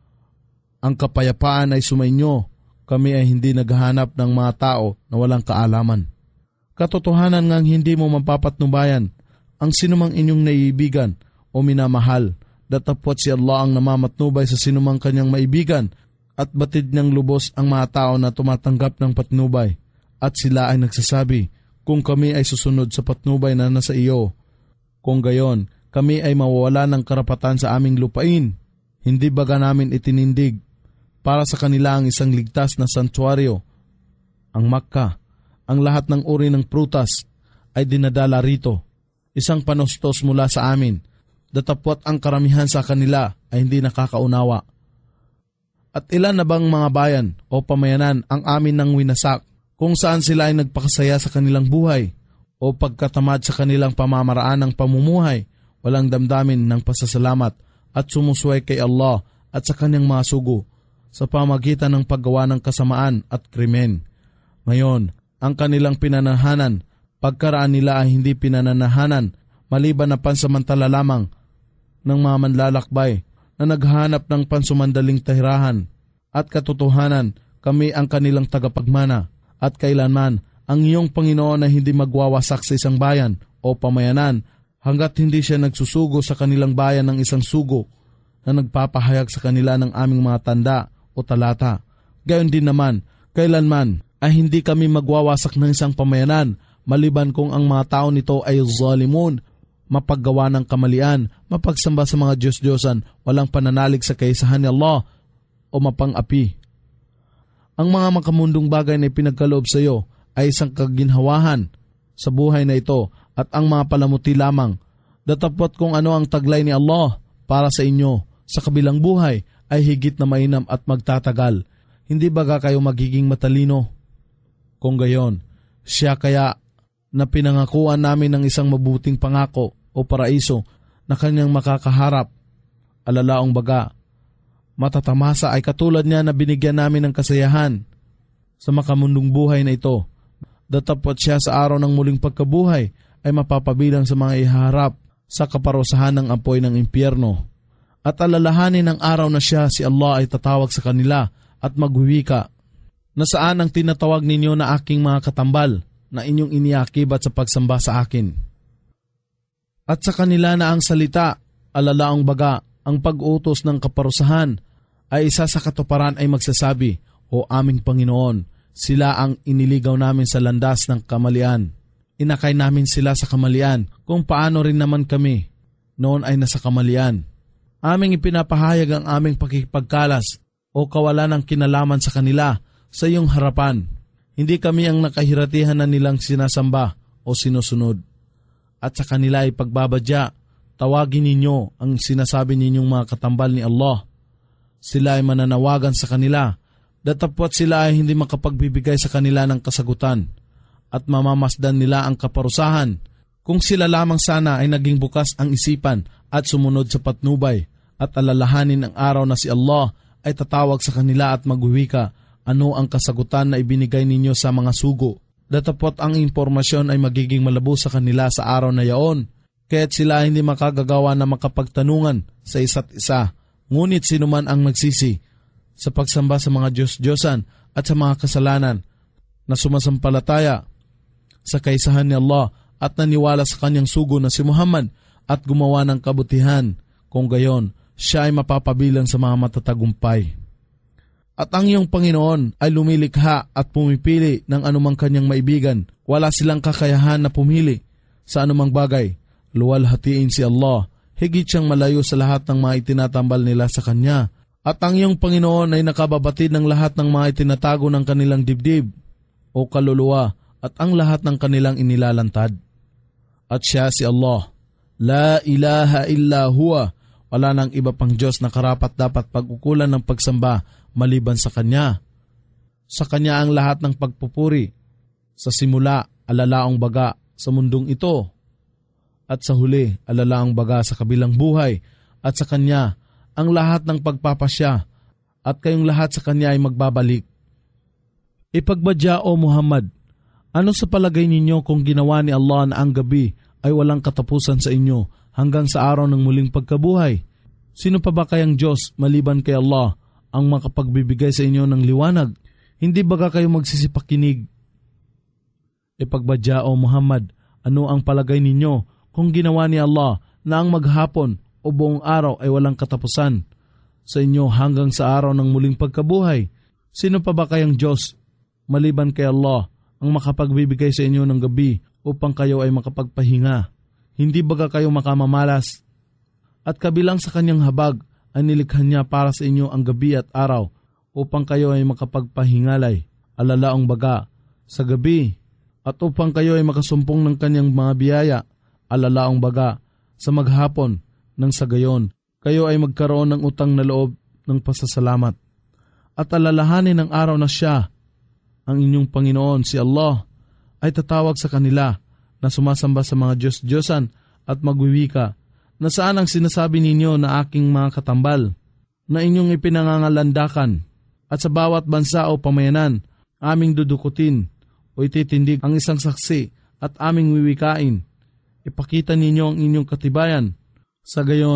Ang kapayapaan ay sumainyo, kami ay hindi naghahanap ng mga tao na walang kaalaman. Katotohanan ngang hindi mo mapapatnubayan ang sinumang inyong naiibigan o minamahal, datapwat si Allah ang namamatnubay sa sinumang kanyang maibigan at batid niyang lubos ang mga tao na tumatanggap ng patnubay. At sila ay nagsasabi, kung kami ay susunod sa patnubay na nasa iyo, kung gayon, kami ay mawawala ng karapatan sa aming lupain. Hindi baga namin itinindig para sa kanila ang isang ligtas na santuaryo, ang Makkah. Ang lahat ng uri ng prutas ay dinadala rito, isang panustos mula sa amin, datapwat ang karamihan sa kanila ay hindi nakakaunawa. At ilan na bang mga bayan o pamayanan ang amin nang winasak, kung saan sila ay nagpakasaya sa kanilang buhay o pagkatamad sa kanilang pamamaraan ng pamumuhay, walang damdamin ng pasasalamat at sumusuway kay Allah at sa kanyang mga sugo sa pamagitan ng paggawa ng kasamaan at krimen. Ngayon, ang kanilang pinanahanan, pagkaraan nila ay hindi pinananahanan maliban na pansamantala lamang ng mga manlalakbay na naghanap ng pansumandaling tahirahan at katotohanan, kami ang kanilang tagapagmana. At kailanman, ang iyong Panginoon ay hindi magwawasak sa isang bayan o pamayanan hanggat hindi siya nagsusugo sa kanilang bayan ng isang sugo na nagpapahayag sa kanila ng aming mga tanda o talata. Gayon din naman, kailanman ay hindi kami magwawasak ng isang pamayanan maliban kung ang mga tao nito ay zalimun, mapaggawa ng kamalian, mapagsamba sa mga Diyos-Diyosan, walang pananalig sa kaisahan ni Allah o mapang-api. Ang mga makamundong bagay na ipinagkaloob sa iyo ay isang kaginhawahan sa buhay na ito at ang mga palamuti lamang. Datapot kung ano ang taglay ni Allah para sa inyo sa kabilang buhay ay higit na mainam at magtatagal. Hindi baga kayo magiging matalino? Kung gayon, siya kaya na pinangakuan namin ng isang mabuting pangako o paraiso na kanyang makakaharap. Alalaong baga, matatamasa ay katulad niya na binigyan namin ng kasayahan sa makamundong buhay na ito. Datapot siya sa araw ng muling pagkabuhay ay mapapabilang sa mga iharap sa kaparusahan ng apoy ng impyerno. At alalahanin ng araw na siya si Allah ay tatawag sa kanila at magwiwika, na saan ang tinatawag ninyo na aking mga katambal na inyong iniakibat sa pagsamba sa akin. At sa kanila na ang salita, alalaong baga, ang pag-utos ng kaparusahan ay isa sa katuparan ay magsasabi, O aming Panginoon, sila ang iniligaw namin sa landas ng kamalian. Inakay namin sila sa kamalian kung paano rin naman kami noon ay nasa kamalian. Aming ipinapahayag ang aming pakikipagkalas o kawalan ng kinalaman sa kanila sa iyong harapan. Hindi kami ang nakahiratihan na nilang sinasamba o sinusunod. At sa kanila ay pagbabadya, tawagin ninyo ang sinasabi ninyong mga katambal ni Allah. Sila ay mananawagan sa kanila, datapwat sila ay hindi makapagbibigay sa kanila ng kasagutan at mamamasdan nila ang kaparusahan. Kung sila lamang sana ay naging bukas ang isipan at sumunod sa patnubay at alalahanin ang araw na si Allah ay tatawag sa kanila at magwiwika, ano ang kasagutan na ibinigay ninyo sa mga sugo. Datapot ang impormasyon ay magiging malabo sa kanila sa araw na yaon, kaya't sila hindi makagagawa na makapagtanungan sa isa't isa. Ngunit sinuman ang nagsisi sa pagsamba sa mga Diyos-Diyosan at sa mga kasalanan na sumasampalataya sa kaisahan ni Allah at naniwala sa kanyang sugo na si Muhammad at gumawa ng kabutihan, kung gayon, siya ay mapapabilang sa mga matatagumpay. At ang iyong Panginoon ay lumilikha at pumipili ng anumang kanyang maibigan. Wala silang kakayahan na pumili sa anumang bagay. Luwalhatiin si Allah, higit siyang malayo sa lahat ng mga itinatambal nila sa Kanya. At ang iyong Panginoon ay nakababatid ng lahat ng mga itinatago ng kanilang dibdib o kaluluwa at ang lahat ng kanilang inilalantad. At siya si Allah, La ilaha illa huwa, wala nang iba pang Diyos na karapat dapat pag-ukulan ng pagsamba maliban sa Kanya. Sa Kanya ang lahat ng pagpupuri, sa simula, alalaong baga sa mundong ito, at sa huli, alalaong baga sa kabilang buhay, at sa Kanya ang lahat ng pagpapasya, at kayong lahat sa Kanya ay magbabalik. Ipagbadya o Muhammad, ano sa palagay ninyo kung ginawa ni Allah na ang gabi ay walang katapusan sa inyo hanggang sa araw ng muling pagkabuhay? Sino pa ba kayang Diyos maliban kay Allah ang makapagbibigay sa inyo ng liwanag? Hindi baga kayo magsisipakinig? Ipagbadya o Muhammad, ano ang palagay ninyo kung ginawa ni Allah na ang maghapon o buong araw ay walang katapusan sa inyo hanggang sa araw ng muling pagkabuhay? Sino pa ba kayang Diyos maliban kay Allah ang makapagbibigay sa inyo ng gabi upang kayo ay makapagpahinga? Hindi baga kayo makamamalas? At kabilang sa kanyang habag ay nilikha niya para sa inyo ang gabi at araw upang kayo ay makapagpahingalay, alalaong baga sa gabi, at upang kayo ay makasumpong ng kanyang mga biyaya, alalaong baga sa maghapon, nang sa gayon kayo ay magkaroon ng utang na loob ng pasasalamat. At alalahanin ng araw na siya, ang inyong Panginoon si Allah, ay tatawag sa kanila na sumasamba sa mga Diyos-Diyosan at magwiwika, na saan ang sinasabi ninyo na aking mga katambal, na inyong ipinangangalandakan, at sa bawat bansa o pamayanan, aming dudukutin o ititindig ang isang saksi at aming wiwikain. Ipakita ninyo ang inyong katibayan. Sa gayon,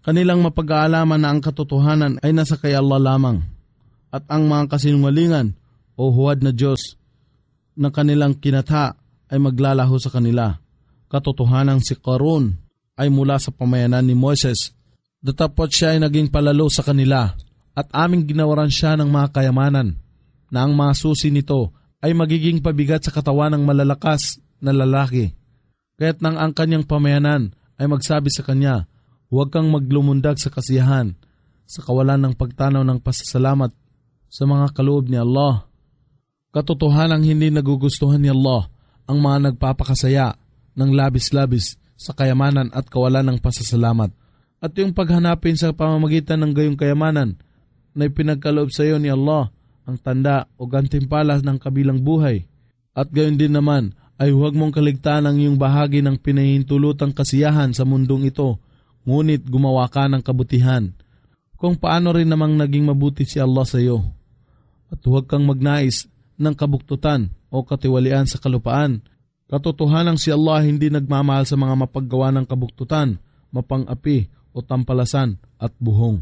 Kanilang mapag-aalaman na ang katotohanan ay nasa kay Allah lamang, at ang mga kasinungalingan o huwad na Diyos na kanilang kinatha ay maglalaho sa kanila. Katotohanan si Qarun ay mula sa pamayanan ni Moses. Datapot siya ay naging palalo sa kanila, at aming ginawaran siya ng mga kayamanan, na ang mga susi nito ay magiging pabigat sa katawan ng malalakas na lalaki. Kaya't nang ang kanyang pamayanan ay magsabi sa kanya, huwag kang maglumundag sa kasiyahan, sa kawalan ng pagtanaw ng pasasalamat sa mga kaloob ni Allah. Katotohanang hindi nagugustuhan ni Allah ang mga nagpapakasaya ng labis-labis sa kayamanan at kawalan ng pasasalamat. At yung paghanapin sa pamamagitan ng gayong kayamanan na ipinagkaloob sa iyo ni Allah ang tanda o gantimpala ng kabilang buhay. At gayon din naman ay huwag mong kaligtaan ang iyong bahagi ng pinahintulutang kasiyahan sa mundong ito, ngunit gumawa ka ng kabutihan, kung paano rin namang naging mabuti si Allah sa iyo. At huwag kang magnais ng kabuktutan o katiwalian sa kalupaan. Katotohanang si Allah hindi nagmamahal sa mga mapaggawa ng kabuktutan, mapang-api o tampalasan at buhong.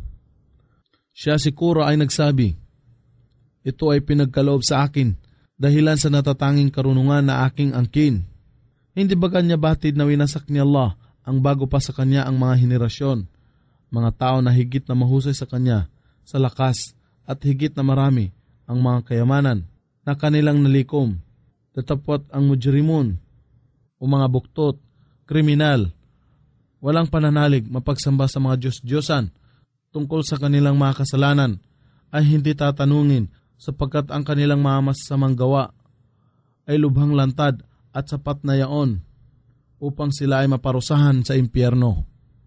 Siya siguro ay nagsabi, ito ay pinagkaloob sa akin dahilan sa natatanging karunungan na aking angkin. Hindi ba kanya batid na winasak ni Allah ang bago pa sa kanya ang mga henerasyon, mga tao na higit na mahusay sa kanya, sa lakas at higit na marami ang mga kayamanan na kanilang nalikom. Datapot ang mujrimun o mga buktot, kriminal, walang pananalig mapagsamba sa mga Diyos-Diyosan tungkol sa kanilang mga kasalanan ay hindi tatanungin, sapagkat ang kanilang mga masasamang gawa ay lubhang lantad at sapat na yaon upang sila ay maparusahan sa impyerno.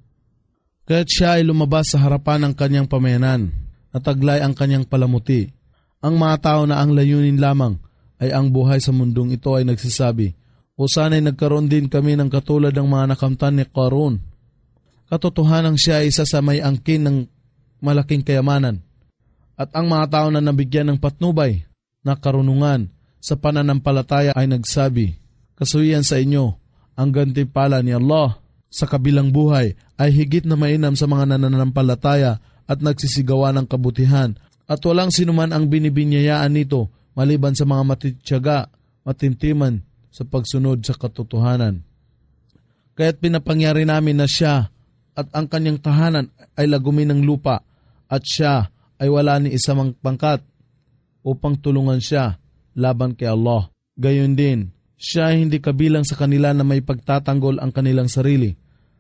Kaya't siya ay lumabas sa harapan ng kanyang pamayanan, nataglay ang kanyang palamuti. Ang mga tao na ang layunin lamang ay ang buhay sa mundong ito ay nagsasabi, o sana'y nagkaroon din kami ng katulad ng mga nakamtan ni Qarun. Katotohanang siya ay isa sa may angkin ng malaking kayamanan. At ang mga tao na nabigyan ng patnubay na karunungan sa pananampalataya ay nagsabi, kasuyan sa inyo, ang gantimpala ni Allah sa kabilang buhay ay higit na mainam sa mga nananampalataya at nagsisigawa ng kabutihan, at walang sinuman ang binibinyayaan nito maliban sa mga matityaga, matintiman sa pagsunod sa katotohanan. Kaya't pinapangyari namin na siya at ang kanyang tahanan ay lagumi ng lupa, at siya ay wala ni isang pangkat upang tulungan siya laban kay Allah. Gayon din, siya ay hindi kabilang sa kanila na may pagtatanggol ang kanilang sarili.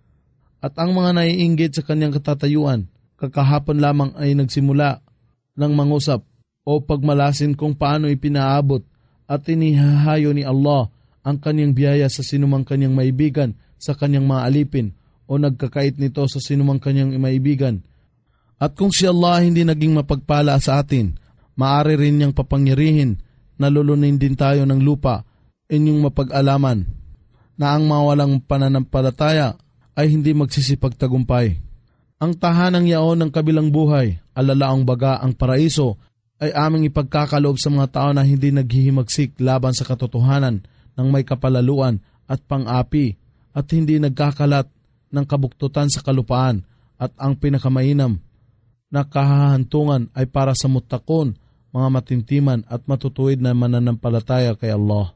At ang mga naiinggit sa kanyang katatayuan, kakahapon lamang ay nagsimula ng mangusap o pagmalasin kung paano ipinaabot at inihahayo ni Allah ang kanyang biyaya sa sinumang kanyang maibigan sa kanyang mga alipin o nagkakait nito sa sinumang kanyang maibigan. At kung si Allah hindi naging mapagpala sa atin, maaari rin niyang papangyarihin na lulunin din tayo ng lupa. Inyong mapag-alaman na ang mawalang pananampalataya ay hindi magsisipagtagumpay. Ang tahanang yaon ng kabilang buhay, alalaang baga ang paraiso, ay aming ipagkakaloob sa mga tao na hindi naghihimagsik laban sa katotohanan ng may kapalaluan at pang-api at hindi nagkakalat ng kabuktutan sa kalupaan, at ang pinakamainam na kahahantungan ay para sa mutakon, mga matintiman at matutuwid na mananampalataya kay Allah.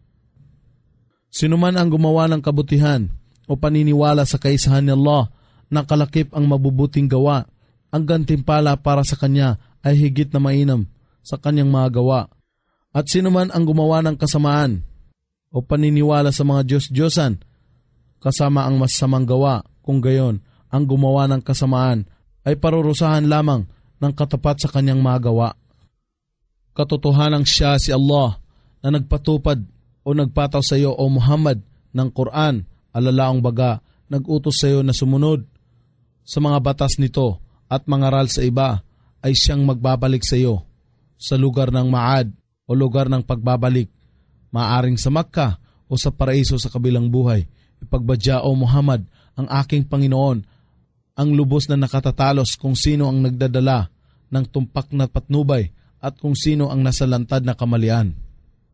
Sinuman ang gumawa ng kabutihan o paniniwala sa kaisahan ni Allah na kalakip ang mabubuting gawa, ang gantimpala para sa kanya ay higit na mainam sa kanyang mga gawa. At sinuman ang gumawa ng kasamaan o paniniwala sa mga Diyos-Diyosan, kasama ang masasamang gawa, kung gayon, ang gumawa ng kasamaan ay parurusahan lamang ng katapat sa kanyang mga gawa. Katotohanang siya si Allah na nagpatupad o nagpataw sa iyo, O Muhammad, ng Quran, alalaang baga, nag-utos sa iyo na sumunod sa mga batas nito at mangaral sa iba, ay siyang magbabalik sa iyo sa lugar ng Ma'ad o lugar ng pagbabalik, maaring sa Makkah o sa paraiso sa kabilang buhay. Ipagbadya, O Muhammad, ang aking Panginoon, ang lubos na nakatatalos kung sino ang nagdadala ng tumpak na patnubay at kung sino ang nasa lantad na kamalian.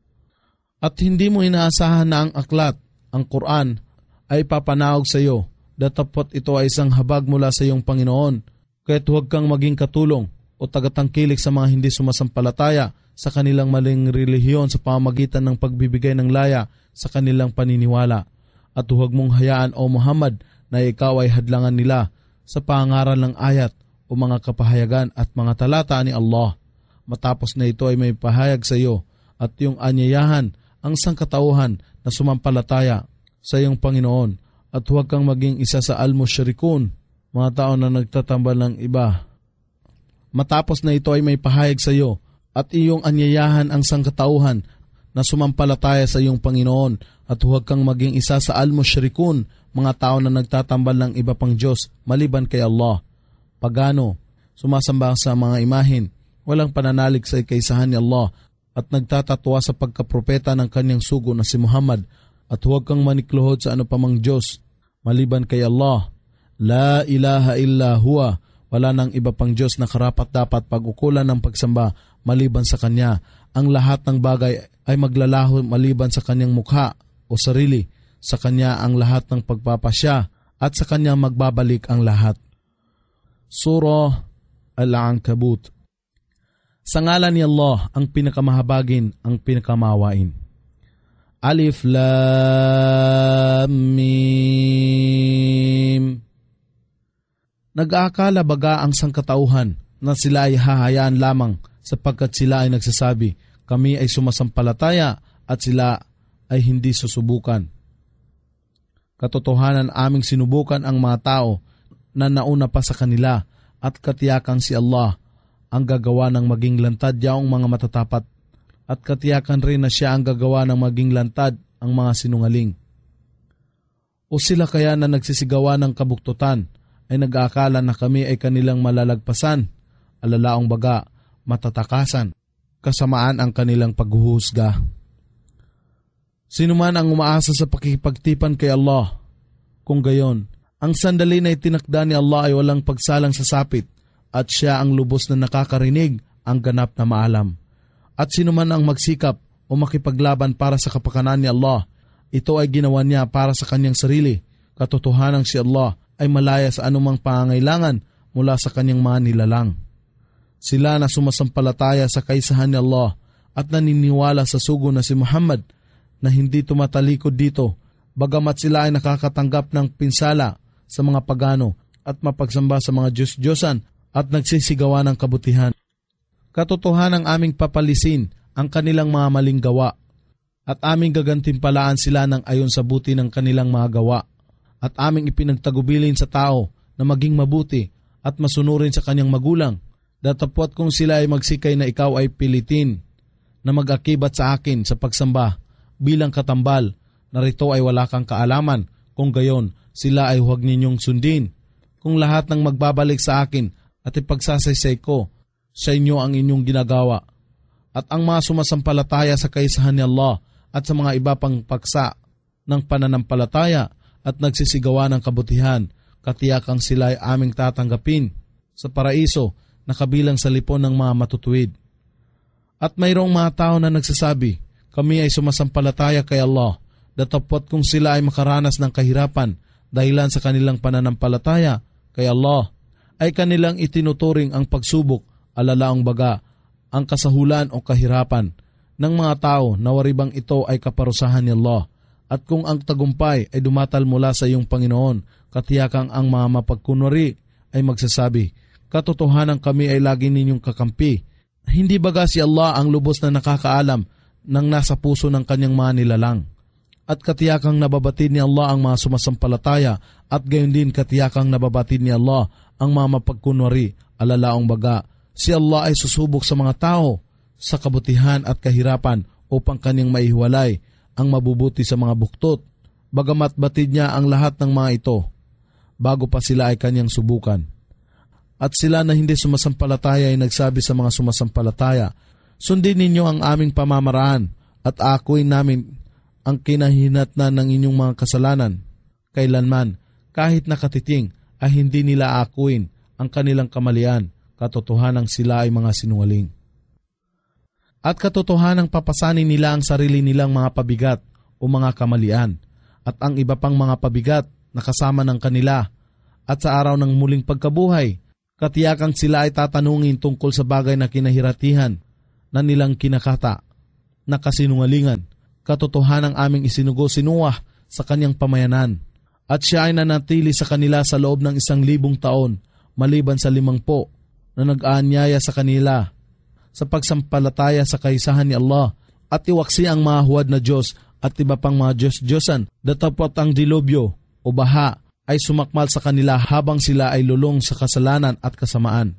At hindi mo inaasahan na ang aklat, ang Quran, ay papanahog sa iyo datapot ito ay isang habag mula sa iyong Panginoon, kaya't huwag kang maging katulong o tagatangkilik sa mga hindi sumasampalataya sa kanilang maling relihiyon sa pamamagitan ng pagbibigay ng laya sa kanilang paniniwala. At huwag mong hayaan, O Muhammad, na ikaw ay hadlangan nila sa pangaral ng ayat o mga kapahayagan at mga talata ni Allah. Matapos na ito ay may pahayag sa iyo at yung anyayahan ang sangkatauhan na sumampalataya sa iyong Panginoon, at huwag kang maging isa sa al-musyrikun, mga tao na nagtatambal ng iba. Matapos na ito ay may pahayag sa iyo at iyong anyayahan ang sangkatauhan na sumampalataya sa iyong Panginoon, at huwag kang maging isa sa al-musyrikun, mga tao na nagtatambal ng iba pang Diyos maliban kay Allah. Pagano, sumasamba sa mga imahin, walang pananalig sa ikaisahan ni Allah, at nagtatatwa sa pagkapropeta ng kanyang sugo na si Muhammad, at huwag kang manikluhod sa ano pamang Diyos maliban kay Allah. La ilaha illa huwa, wala nang iba pang Diyos na karapat-dapat pag-ukulan ng pagsamba maliban sa Kanya. Ang lahat ng bagay ay maglalaho maliban sa Kanyang mukha o sarili. Sa Kanya ang lahat ng pagpapasya at sa Kanya magbabalik ang lahat. Surah Al-Ankabut. Sa ngalan ni Allah, ang pinakamahabagin, ang pinakamawain. Alif Lam Mim. Nag-aakala baga ang sangkatauhan na sila ay hahayaan lamang sapagkat sila ay nagsasabi, kami ay sumasampalataya, at sila ay hindi susubukan. Katotohanan, aming sinubukan ang mga tao na nauna pa sa kanila, at katiyakan si Allah ang gagawa ng maging lantad yaong mga matatapat, at katiyakan rin na siya ang gagawa ng maging lantad ang mga sinungaling. O sila kaya na nagsisigawa ng kabuktutan ay nag-aakala na kami ay kanilang malalagpasan, alalaong baga, matatakasan, kasamaan ang kanilang paghuhusga. Sino man ang umaasa sa pakikipagtipan kay Allah, kung gayon, ang sandali na itinakda ni Allah ay walang pagsalang sa sapit, at siya ang lubos na nakakarinig, ang ganap na maalam. At sino man ang magsikap o makipaglaban para sa kapakanan ni Allah, ito ay ginawa niya para sa kanyang sarili. Katotohanang si Allah ay malaya sa anumang pangangailangan mula sa kanyang mga nilalang. Sila na sumasampalataya sa kaisahan ni Allah at naniniwala sa sugo na si Muhammad na hindi tumatalikod dito, bagamat sila ay nakakatanggap ng pinsala sa mga pagano at mapagsamba sa mga Diyos-Diyosan at nagsisigawa ng kabutihan. Katotohanang aming papalisin ang kanilang mga maling gawa, at aming gagantimpalaan sila ng ayon sa buti ng kanilang mga gawa, at aming ipinagtagubilin sa tao na maging mabuti at masunurin sa kanyang magulang, datapwat kung sila ay magsikay na ikaw ay pilitin na mag-akibat sa akin sa pagsamba bilang katambal, narito ay wala kang kaalaman, kung gayon sila ay huwag ninyong sundin. Kung lahat ng magbabalik sa akin at ipagsasaysay ko sa inyo ang inyong ginagawa, at ang mga sumasampalataya sa kaisahan ni Allah at sa mga iba pang paksa ng pananampalataya at nagsisigawa ng kabutihan, katiyakang sila ay aming tatanggapin sa paraiso na kabilang sa lipon ng mga matutuwid. At mayroong mga tao na nagsasabi, kami ay sumasampalataya kay Allah, datapwat kung sila ay makaranas ng kahirapan dahilan sa kanilang pananampalataya kay Allah, ay kanilang itinuturing ang pagsubok, alalaong baga, ang kasahulan o kahirapan ng mga tao na waribang ito ay kaparusahan ni Allah. At kung ang tagumpay ay dumatal mula sa iyong Panginoon, katiyakang ang mga mapagkunwari ay magsasabi, katotohanan kami ay lagi ninyong kakampi. Hindi baga si Allah ang lubos na nakakaalam ng nasa puso ng kanyang mga nilalang. At katiyakang nababatid ni Allah ang mga sumasampalataya, at gayon din katiyakang nababatid ni Allah ang mga mapagkunwari, alalaong baga, si Allah ay susubok sa mga tao sa kabutihan at kahirapan upang kanyang maihiwalay ang mabubuti sa mga buktot, bagamat batid niya ang lahat ng mga ito bago pa sila ay kanyang subukan. At sila na hindi sumasampalataya ay nagsabi sa mga sumasampalataya, sundin ninyo ang aming pamamaraan at akuin namin ang kinahinatnan ng inyong mga kasalanan. Kailanman, kahit nakatiting, ay hindi nila akuin ang kanilang kamalian, katotohanang sila ay mga sinungaling. At katotohanang papasanin nila ang sarili nilang mga pabigat o mga kamalian, at ang iba pang mga pabigat na kasama ng kanila. At sa araw ng muling pagkabuhay, katiyakang sila ay tatanungin tungkol sa bagay na kinahiratihan na nilang kinakata, na kasinungalingan, katotohanang aming isinugo si Noah sa kanyang pamayanan. At siya ay nanatili sa kanila sa loob ng 1,000 taon, maliban sa 50 na nag-aanyaya sa kanila sa pagsampalataya sa kaisahan ni Allah at iwaksi ang mga huwad na Diyos at iba pang mga Diyos-Diyosan. Datapot ang dilubyo o baha ay sumakmal sa kanila habang sila ay lulong sa kasalanan at kasamaan.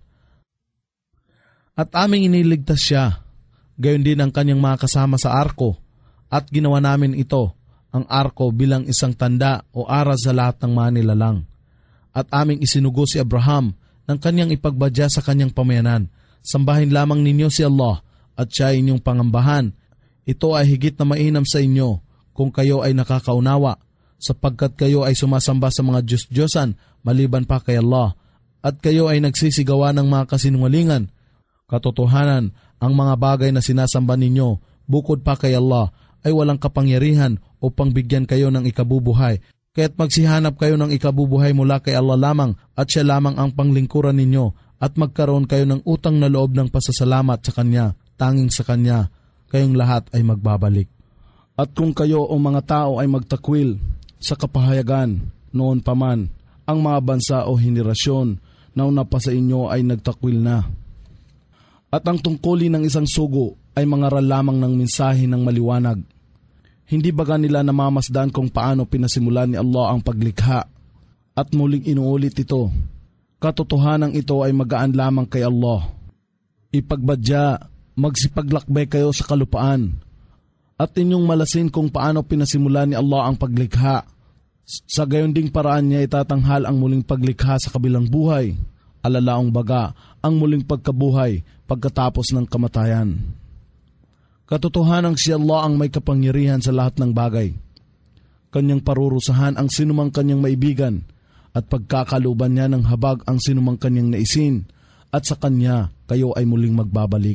At aming iniligtas siya, gayon din ang kanyang mga kasama sa arko, at ginawa namin ito, ang arko, bilang isang tanda o aral sa lahat ng mga nilalang. At aming isinugo si Abraham ng kanyang ipagbadya sa kanyang pamayanan. Sambahin lamang ninyo si Allah at siya ay inyong pangambahan. Ito ay higit na mainam sa inyo kung kayo ay nakakaunawa, sapagkat kayo ay sumasamba sa mga Diyos-Diyosan maliban pa kay Allah, at kayo ay nagsisigawa ng mga kasinungalingan. Katotohanan, ang mga bagay na sinasamba ninyo bukod pa kay Allah ay walang kapangyarihan upang bigyan kayo ng ikabubuhay. Kaya't magsihanap kayo ng ikabubuhay mula kay Allah lamang, at siya lamang ang panglingkuran ninyo, at magkaroon kayo ng utang na loob ng pasasalamat sa Kanya. Tanging sa Kanya kayong lahat ay magbabalik. At kung kayo o mga tao ay magtakwil sa kapahayagan, noon pa man, ang mga bansa o henerasyon na una pa sa inyo ay nagtakwil na. At ang tungkulin ng isang sugo ay mangaral lamang ng mensahe ng maliwanag. Hindi baga nila namamasdan kung paano pinasimulan ni Allah ang paglikha, at muling inuulit ito. Katotohanan ito ay magaan lamang kay Allah. Ipagbadya, magsipaglakbay kayo sa kalupaan, at inyong malasin kung paano pinasimulan ni Allah ang paglikha. Sa gayon ding paraan niya itatanghal ang muling paglikha sa kabilang buhay, alalaong baga ang muling pagkabuhay pagkatapos ng kamatayan. Katotohanang si Allah ang may kapangyarihan sa lahat ng bagay. Kanyang parurusahan ang sinumang kanyang maibigan, at pagkakaluban niya ng habag ang sinumang kanyang naisin, at sa kanya kayo ay muling magbabalik.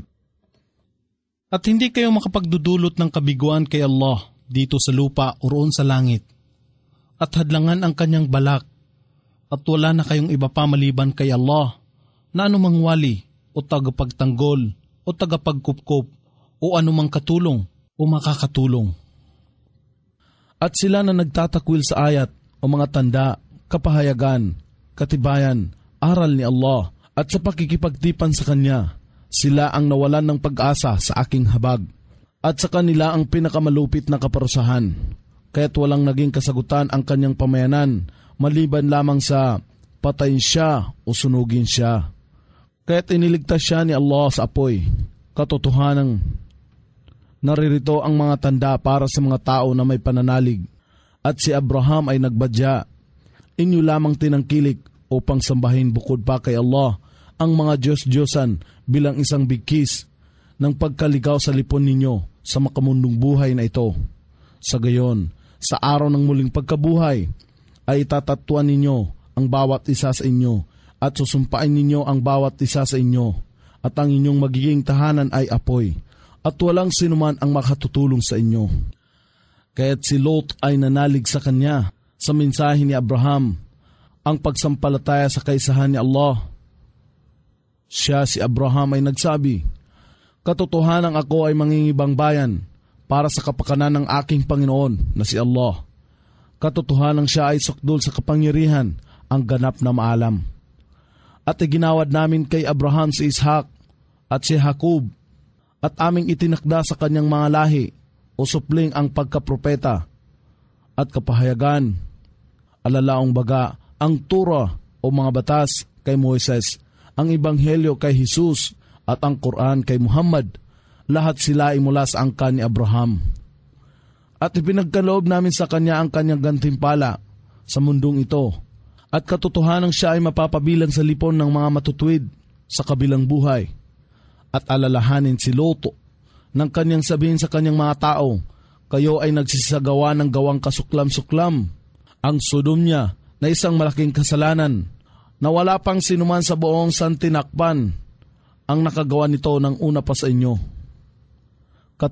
At hindi kayo makapagdudulot ng kabiguan kay Allah dito sa lupa o roon sa langit, at hadlangan ang kanyang balak, at wala na kayong iba pa maliban kay Allah na anumang wali o tagapagtanggol o tagapagkupkop o anumang katulong o makakatulong. At sila na nagtatakwil sa ayat o mga tanda, kapahayagan, katibayan, aral ni Allah, at sa pakikipagtipan sa Kanya, sila ang nawalan ng pag-asa sa aking habag, at sa kanila ang pinakamalupit na kaparusahan. Kaya't walang naging kasagutan ang kanyang pamayanan, maliban lamang sa patayin siya o sunugin siya. Kaya't iniligtas siya ni Allah sa apoy. Katotohanang naririto ang mga tanda para sa mga tao na may pananalig, at si Abraham ay nagbadya. Inyo lamang tinangkilik upang sambahin bukod pa kay Allah ang mga Diyos-Diyosan bilang isang bigkis ng pagkaligaw sa lipon ninyo sa makamundong buhay na ito. Sa gayon, sa araw ng muling pagkabuhay, ay itatatuan ninyo ang bawat isa sa inyo, at susumpain ninyo ang bawat isa sa inyo, at ang inyong magiging tahanan ay apoy, at walang sinuman ang makatutulong sa inyo. Kaya't si Lot ay nanalig sa kanya sa mensahe ni Abraham, ang pagsampalataya sa kaisahan ni Allah. Siya, si Abraham, ay nagsabi, katotohanan ako ay mangingibang bayan para sa kapakanan ng aking Panginoon na si Allah. Katotohanan siya ay sukdol sa kapangyarihan, ang ganap na maalam. At iginawad namin kay Abraham si Ishak at si Jacob, at aming itinakda sa kanyang mga lahi o supling ang pagkapropeta at kapahayagan, alalaong baga ang Torah o mga batas kay Moises, ang Ebanghelyo kay Jesus, at ang Quran kay Muhammad. Lahat sila ay mula sa angkan ni Abraham. At ipinagkaloob namin sa kanya ang kanyang gantimpala sa mundong ito, at katotohanan siya ay mapapabilang sa lipon ng mga matutuwid sa kabilang buhay. At alalahanin si Lot nang kanyang sabihin sa kanyang mga tao, kayo ay nagsisagawa ng gawang kasuklam-suklam. Ang Sodom niya na isang malaking kasalanan, na wala pang sinuman sa buong santinakpan ang nakagawa nito ng una pa sa inyo.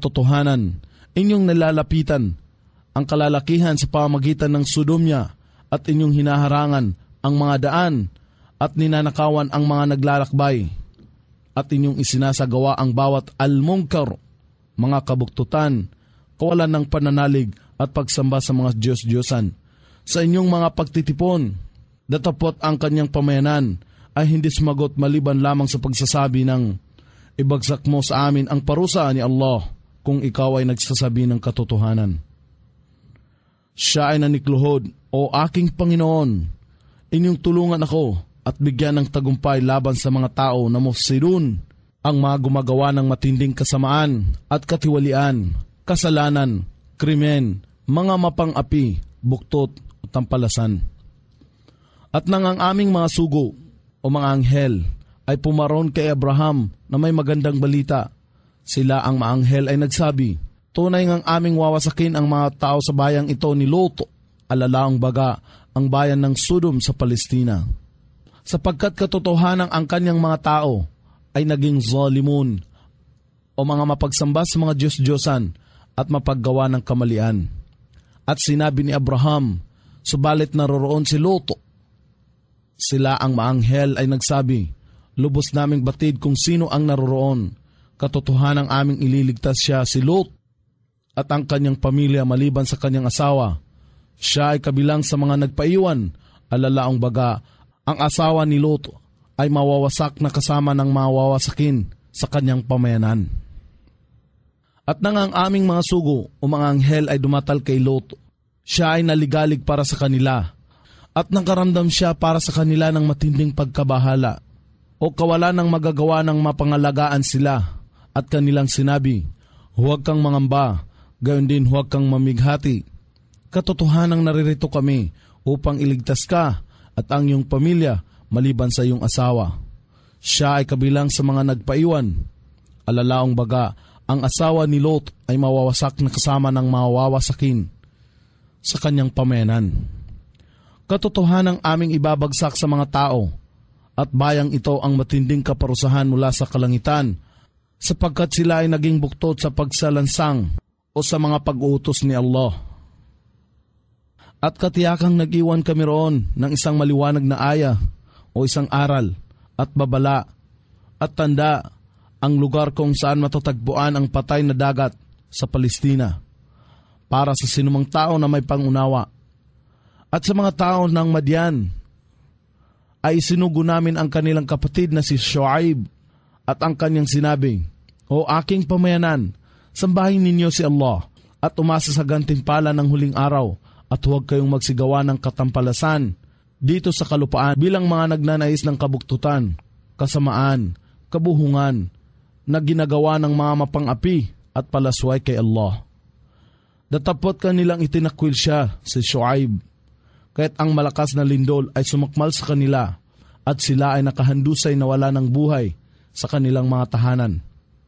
Katotohanan, inyong nilalapitan ang kalalakihan sa pamagitan ng Sodom niya at inyong hinaharangan ang mga daan at ninanakawan ang mga naglalakbay at inyong isinasagawa ang bawat al-munkar, mga kabuktutan, kawalan ng pananalig at pagsamba sa mga Diyos-Diyosan. Sa inyong mga pagtitipon, datapot ang kanyang pamayanan ay hindi sumagot maliban lamang sa pagsasabi ng, ibagsak mo sa amin ang parusa ni Allah kung ikaw ay nagsasabi ng katotohanan. Siya ay nanikluhod, o aking Panginoon, inyong tulungan ako at bigyan ng tagumpay laban sa mga tao na mufsidun, ang mga gumagawa ng matinding kasamaan at katiwalian, kasalanan, krimen, mga mapang-api, buktot o tampalasan. At nang ang aming mga sugo o mga anghel ay pumaron kay Abraham na may magandang balita, sila ang mga anghel ay nagsabi, tunay ngang aming wawasakin ang mga tao sa bayang ito ni Lot, alalaang baga ang bayan ng Sodom sa Palestina. Sapagkat katotohanan ang kanyang mga tao ay naging zalimun o mga mapagsamba sa mga Diyos-Diyosan at mapaggawa ng kamalian. At sinabi ni Abraham, subalit naroroon si Lot. Sila ang maanghel ay nagsabi, lubos naming batid kung sino ang naroroon. Katotohanan aming ililigtas siya si Lot at ang kanyang pamilya maliban sa kanyang asawa. Siya ay kabilang sa mga nagpaiwan, alalaang baga, ang asawa ni Lot ay mawawasak na kasama ng mawawasakin sa kanyang pamayanan. At nang ang aming mga sugo o mga anghel ay dumatal kay Lot, siya ay naligalig para sa kanila at nakaramdam siya para sa kanila ng matinding pagkabahala o kawalan ng magagawa ng mapangalagaan sila at kanilang sinabi, huwag kang mangamba, gayon din huwag kang mamighati. Katotohanang naririto kami upang iligtas ka at ang iyong pamilya maliban sa iyong asawa. Siya ay kabilang sa mga nagpaiwan. Alalaong baga, ang asawa ni Lot ay mawawasak na kasama ng mawawasakin sa kanyang pamayanan. Katotohanang aming ibabagsak sa mga tao at bayang ito ang matinding kaparusahan mula sa kalangitan sapagkat sila ay naging buktot sa pagsalansang o sa mga pag-uutos ni Allah. At katiyakang nag-iwan kami roon ng isang maliwanag na aya o isang aral at babala at tanda ang lugar kung saan matatagpuan ang patay na dagat sa Palestina para sa sinumang tao na may pangunawa. At sa mga tao ng Madian ay sinugo namin ang kanilang kapatid na si Shuaib at ang kanyang sinabi, o aking pamayanan, sambahin ninyo si Allah at umasa sa gantimpala ng huling araw at huwag kayong magsigawa ng katampalasan dito sa kalupaan bilang mga nagnanais ng kabuktutan, kasamaan, kabuhungan na ginagawa ng mga mapang-api at palasway kay Allah. Datapot kanilang itinakwil siya, si Shuaib, kahit ang malakas na lindol ay sumakmal sa kanila at sila ay nakahandusay na wala ng buhay sa kanilang mga tahanan.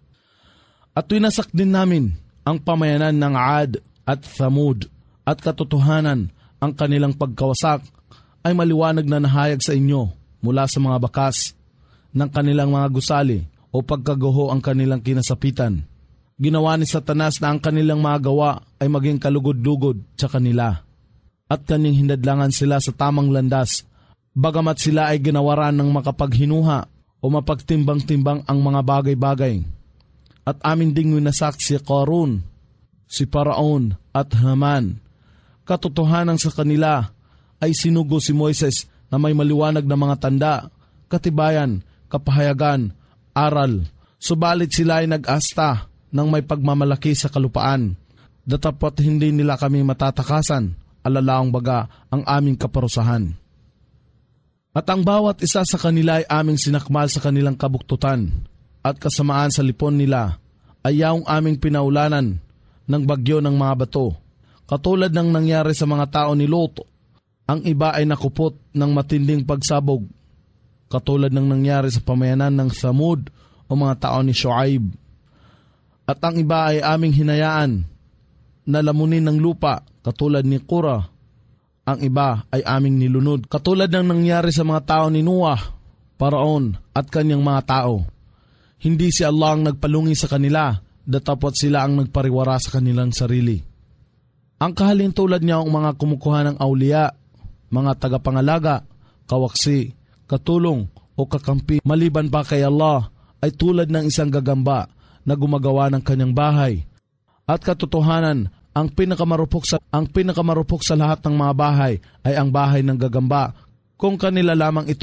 At winasak din namin ang pamayanan ng Ad at Thamud at katotohanan ang kanilang pagkawasak ay maliwanag na nahayag sa inyo mula sa mga bakas ng kanilang mga gusali o pagkaguho ang kanilang kinasapitan. Ginawa ni Satanas na ang kanilang mga gawa ay maging kalugod-lugod sa kanila at kanyang hinadlangan sila sa tamang landas bagamat sila ay ginawaran ng makapaghinuha o mapagtimbang-timbang ang mga bagay-bagay. At amin ding winasak si Qarun, si Paraon at Haman. Katotohanan sa kanila ay sinugo si Moises na may maliwanag na mga tanda, katibayan, kapahayagan, aral. Subalit sila ay nag-asta ng may pagmamalaki sa kalupaan. Datapot hindi nila kami matatakasan, alalaang baga ang aming kaparusahan. At ang bawat isa sa kanila ay aming sinakmal sa kanilang kabuktutan at kasamaan sa lipon nila ay yaong aming pinaulanan ng bagyo ng mga bato. Katulad ng nangyari sa mga tao ni Lot, ang iba ay nakupot ng matinding pagsabog. Katulad ng nangyari sa pamayanan ng Thamud o mga tao ni Shuaib. At ang iba ay aming hinayaan na lamunin ng lupa katulad ni Qura. Ang iba ay aming nilunod katulad ng nangyari sa mga tao ni Noah, Paraon at kanyang mga tao. Hindi si Allah ang nagpalungi sa kanila, datapot sila ang nagpariwara sa kanilang sarili. Ang kahalintulad niya ang mga kumukuha ng awliya, mga tagapangalaga, kawaksi, katulong o kakampi maliban pa kay Allah ay tulad ng isang gagamba na gumagawa ng kanyang bahay. At katotohanan, ang pinakamarupok sa lahat ng mga bahay ay ang bahay ng gagamba kung kanila lamang ito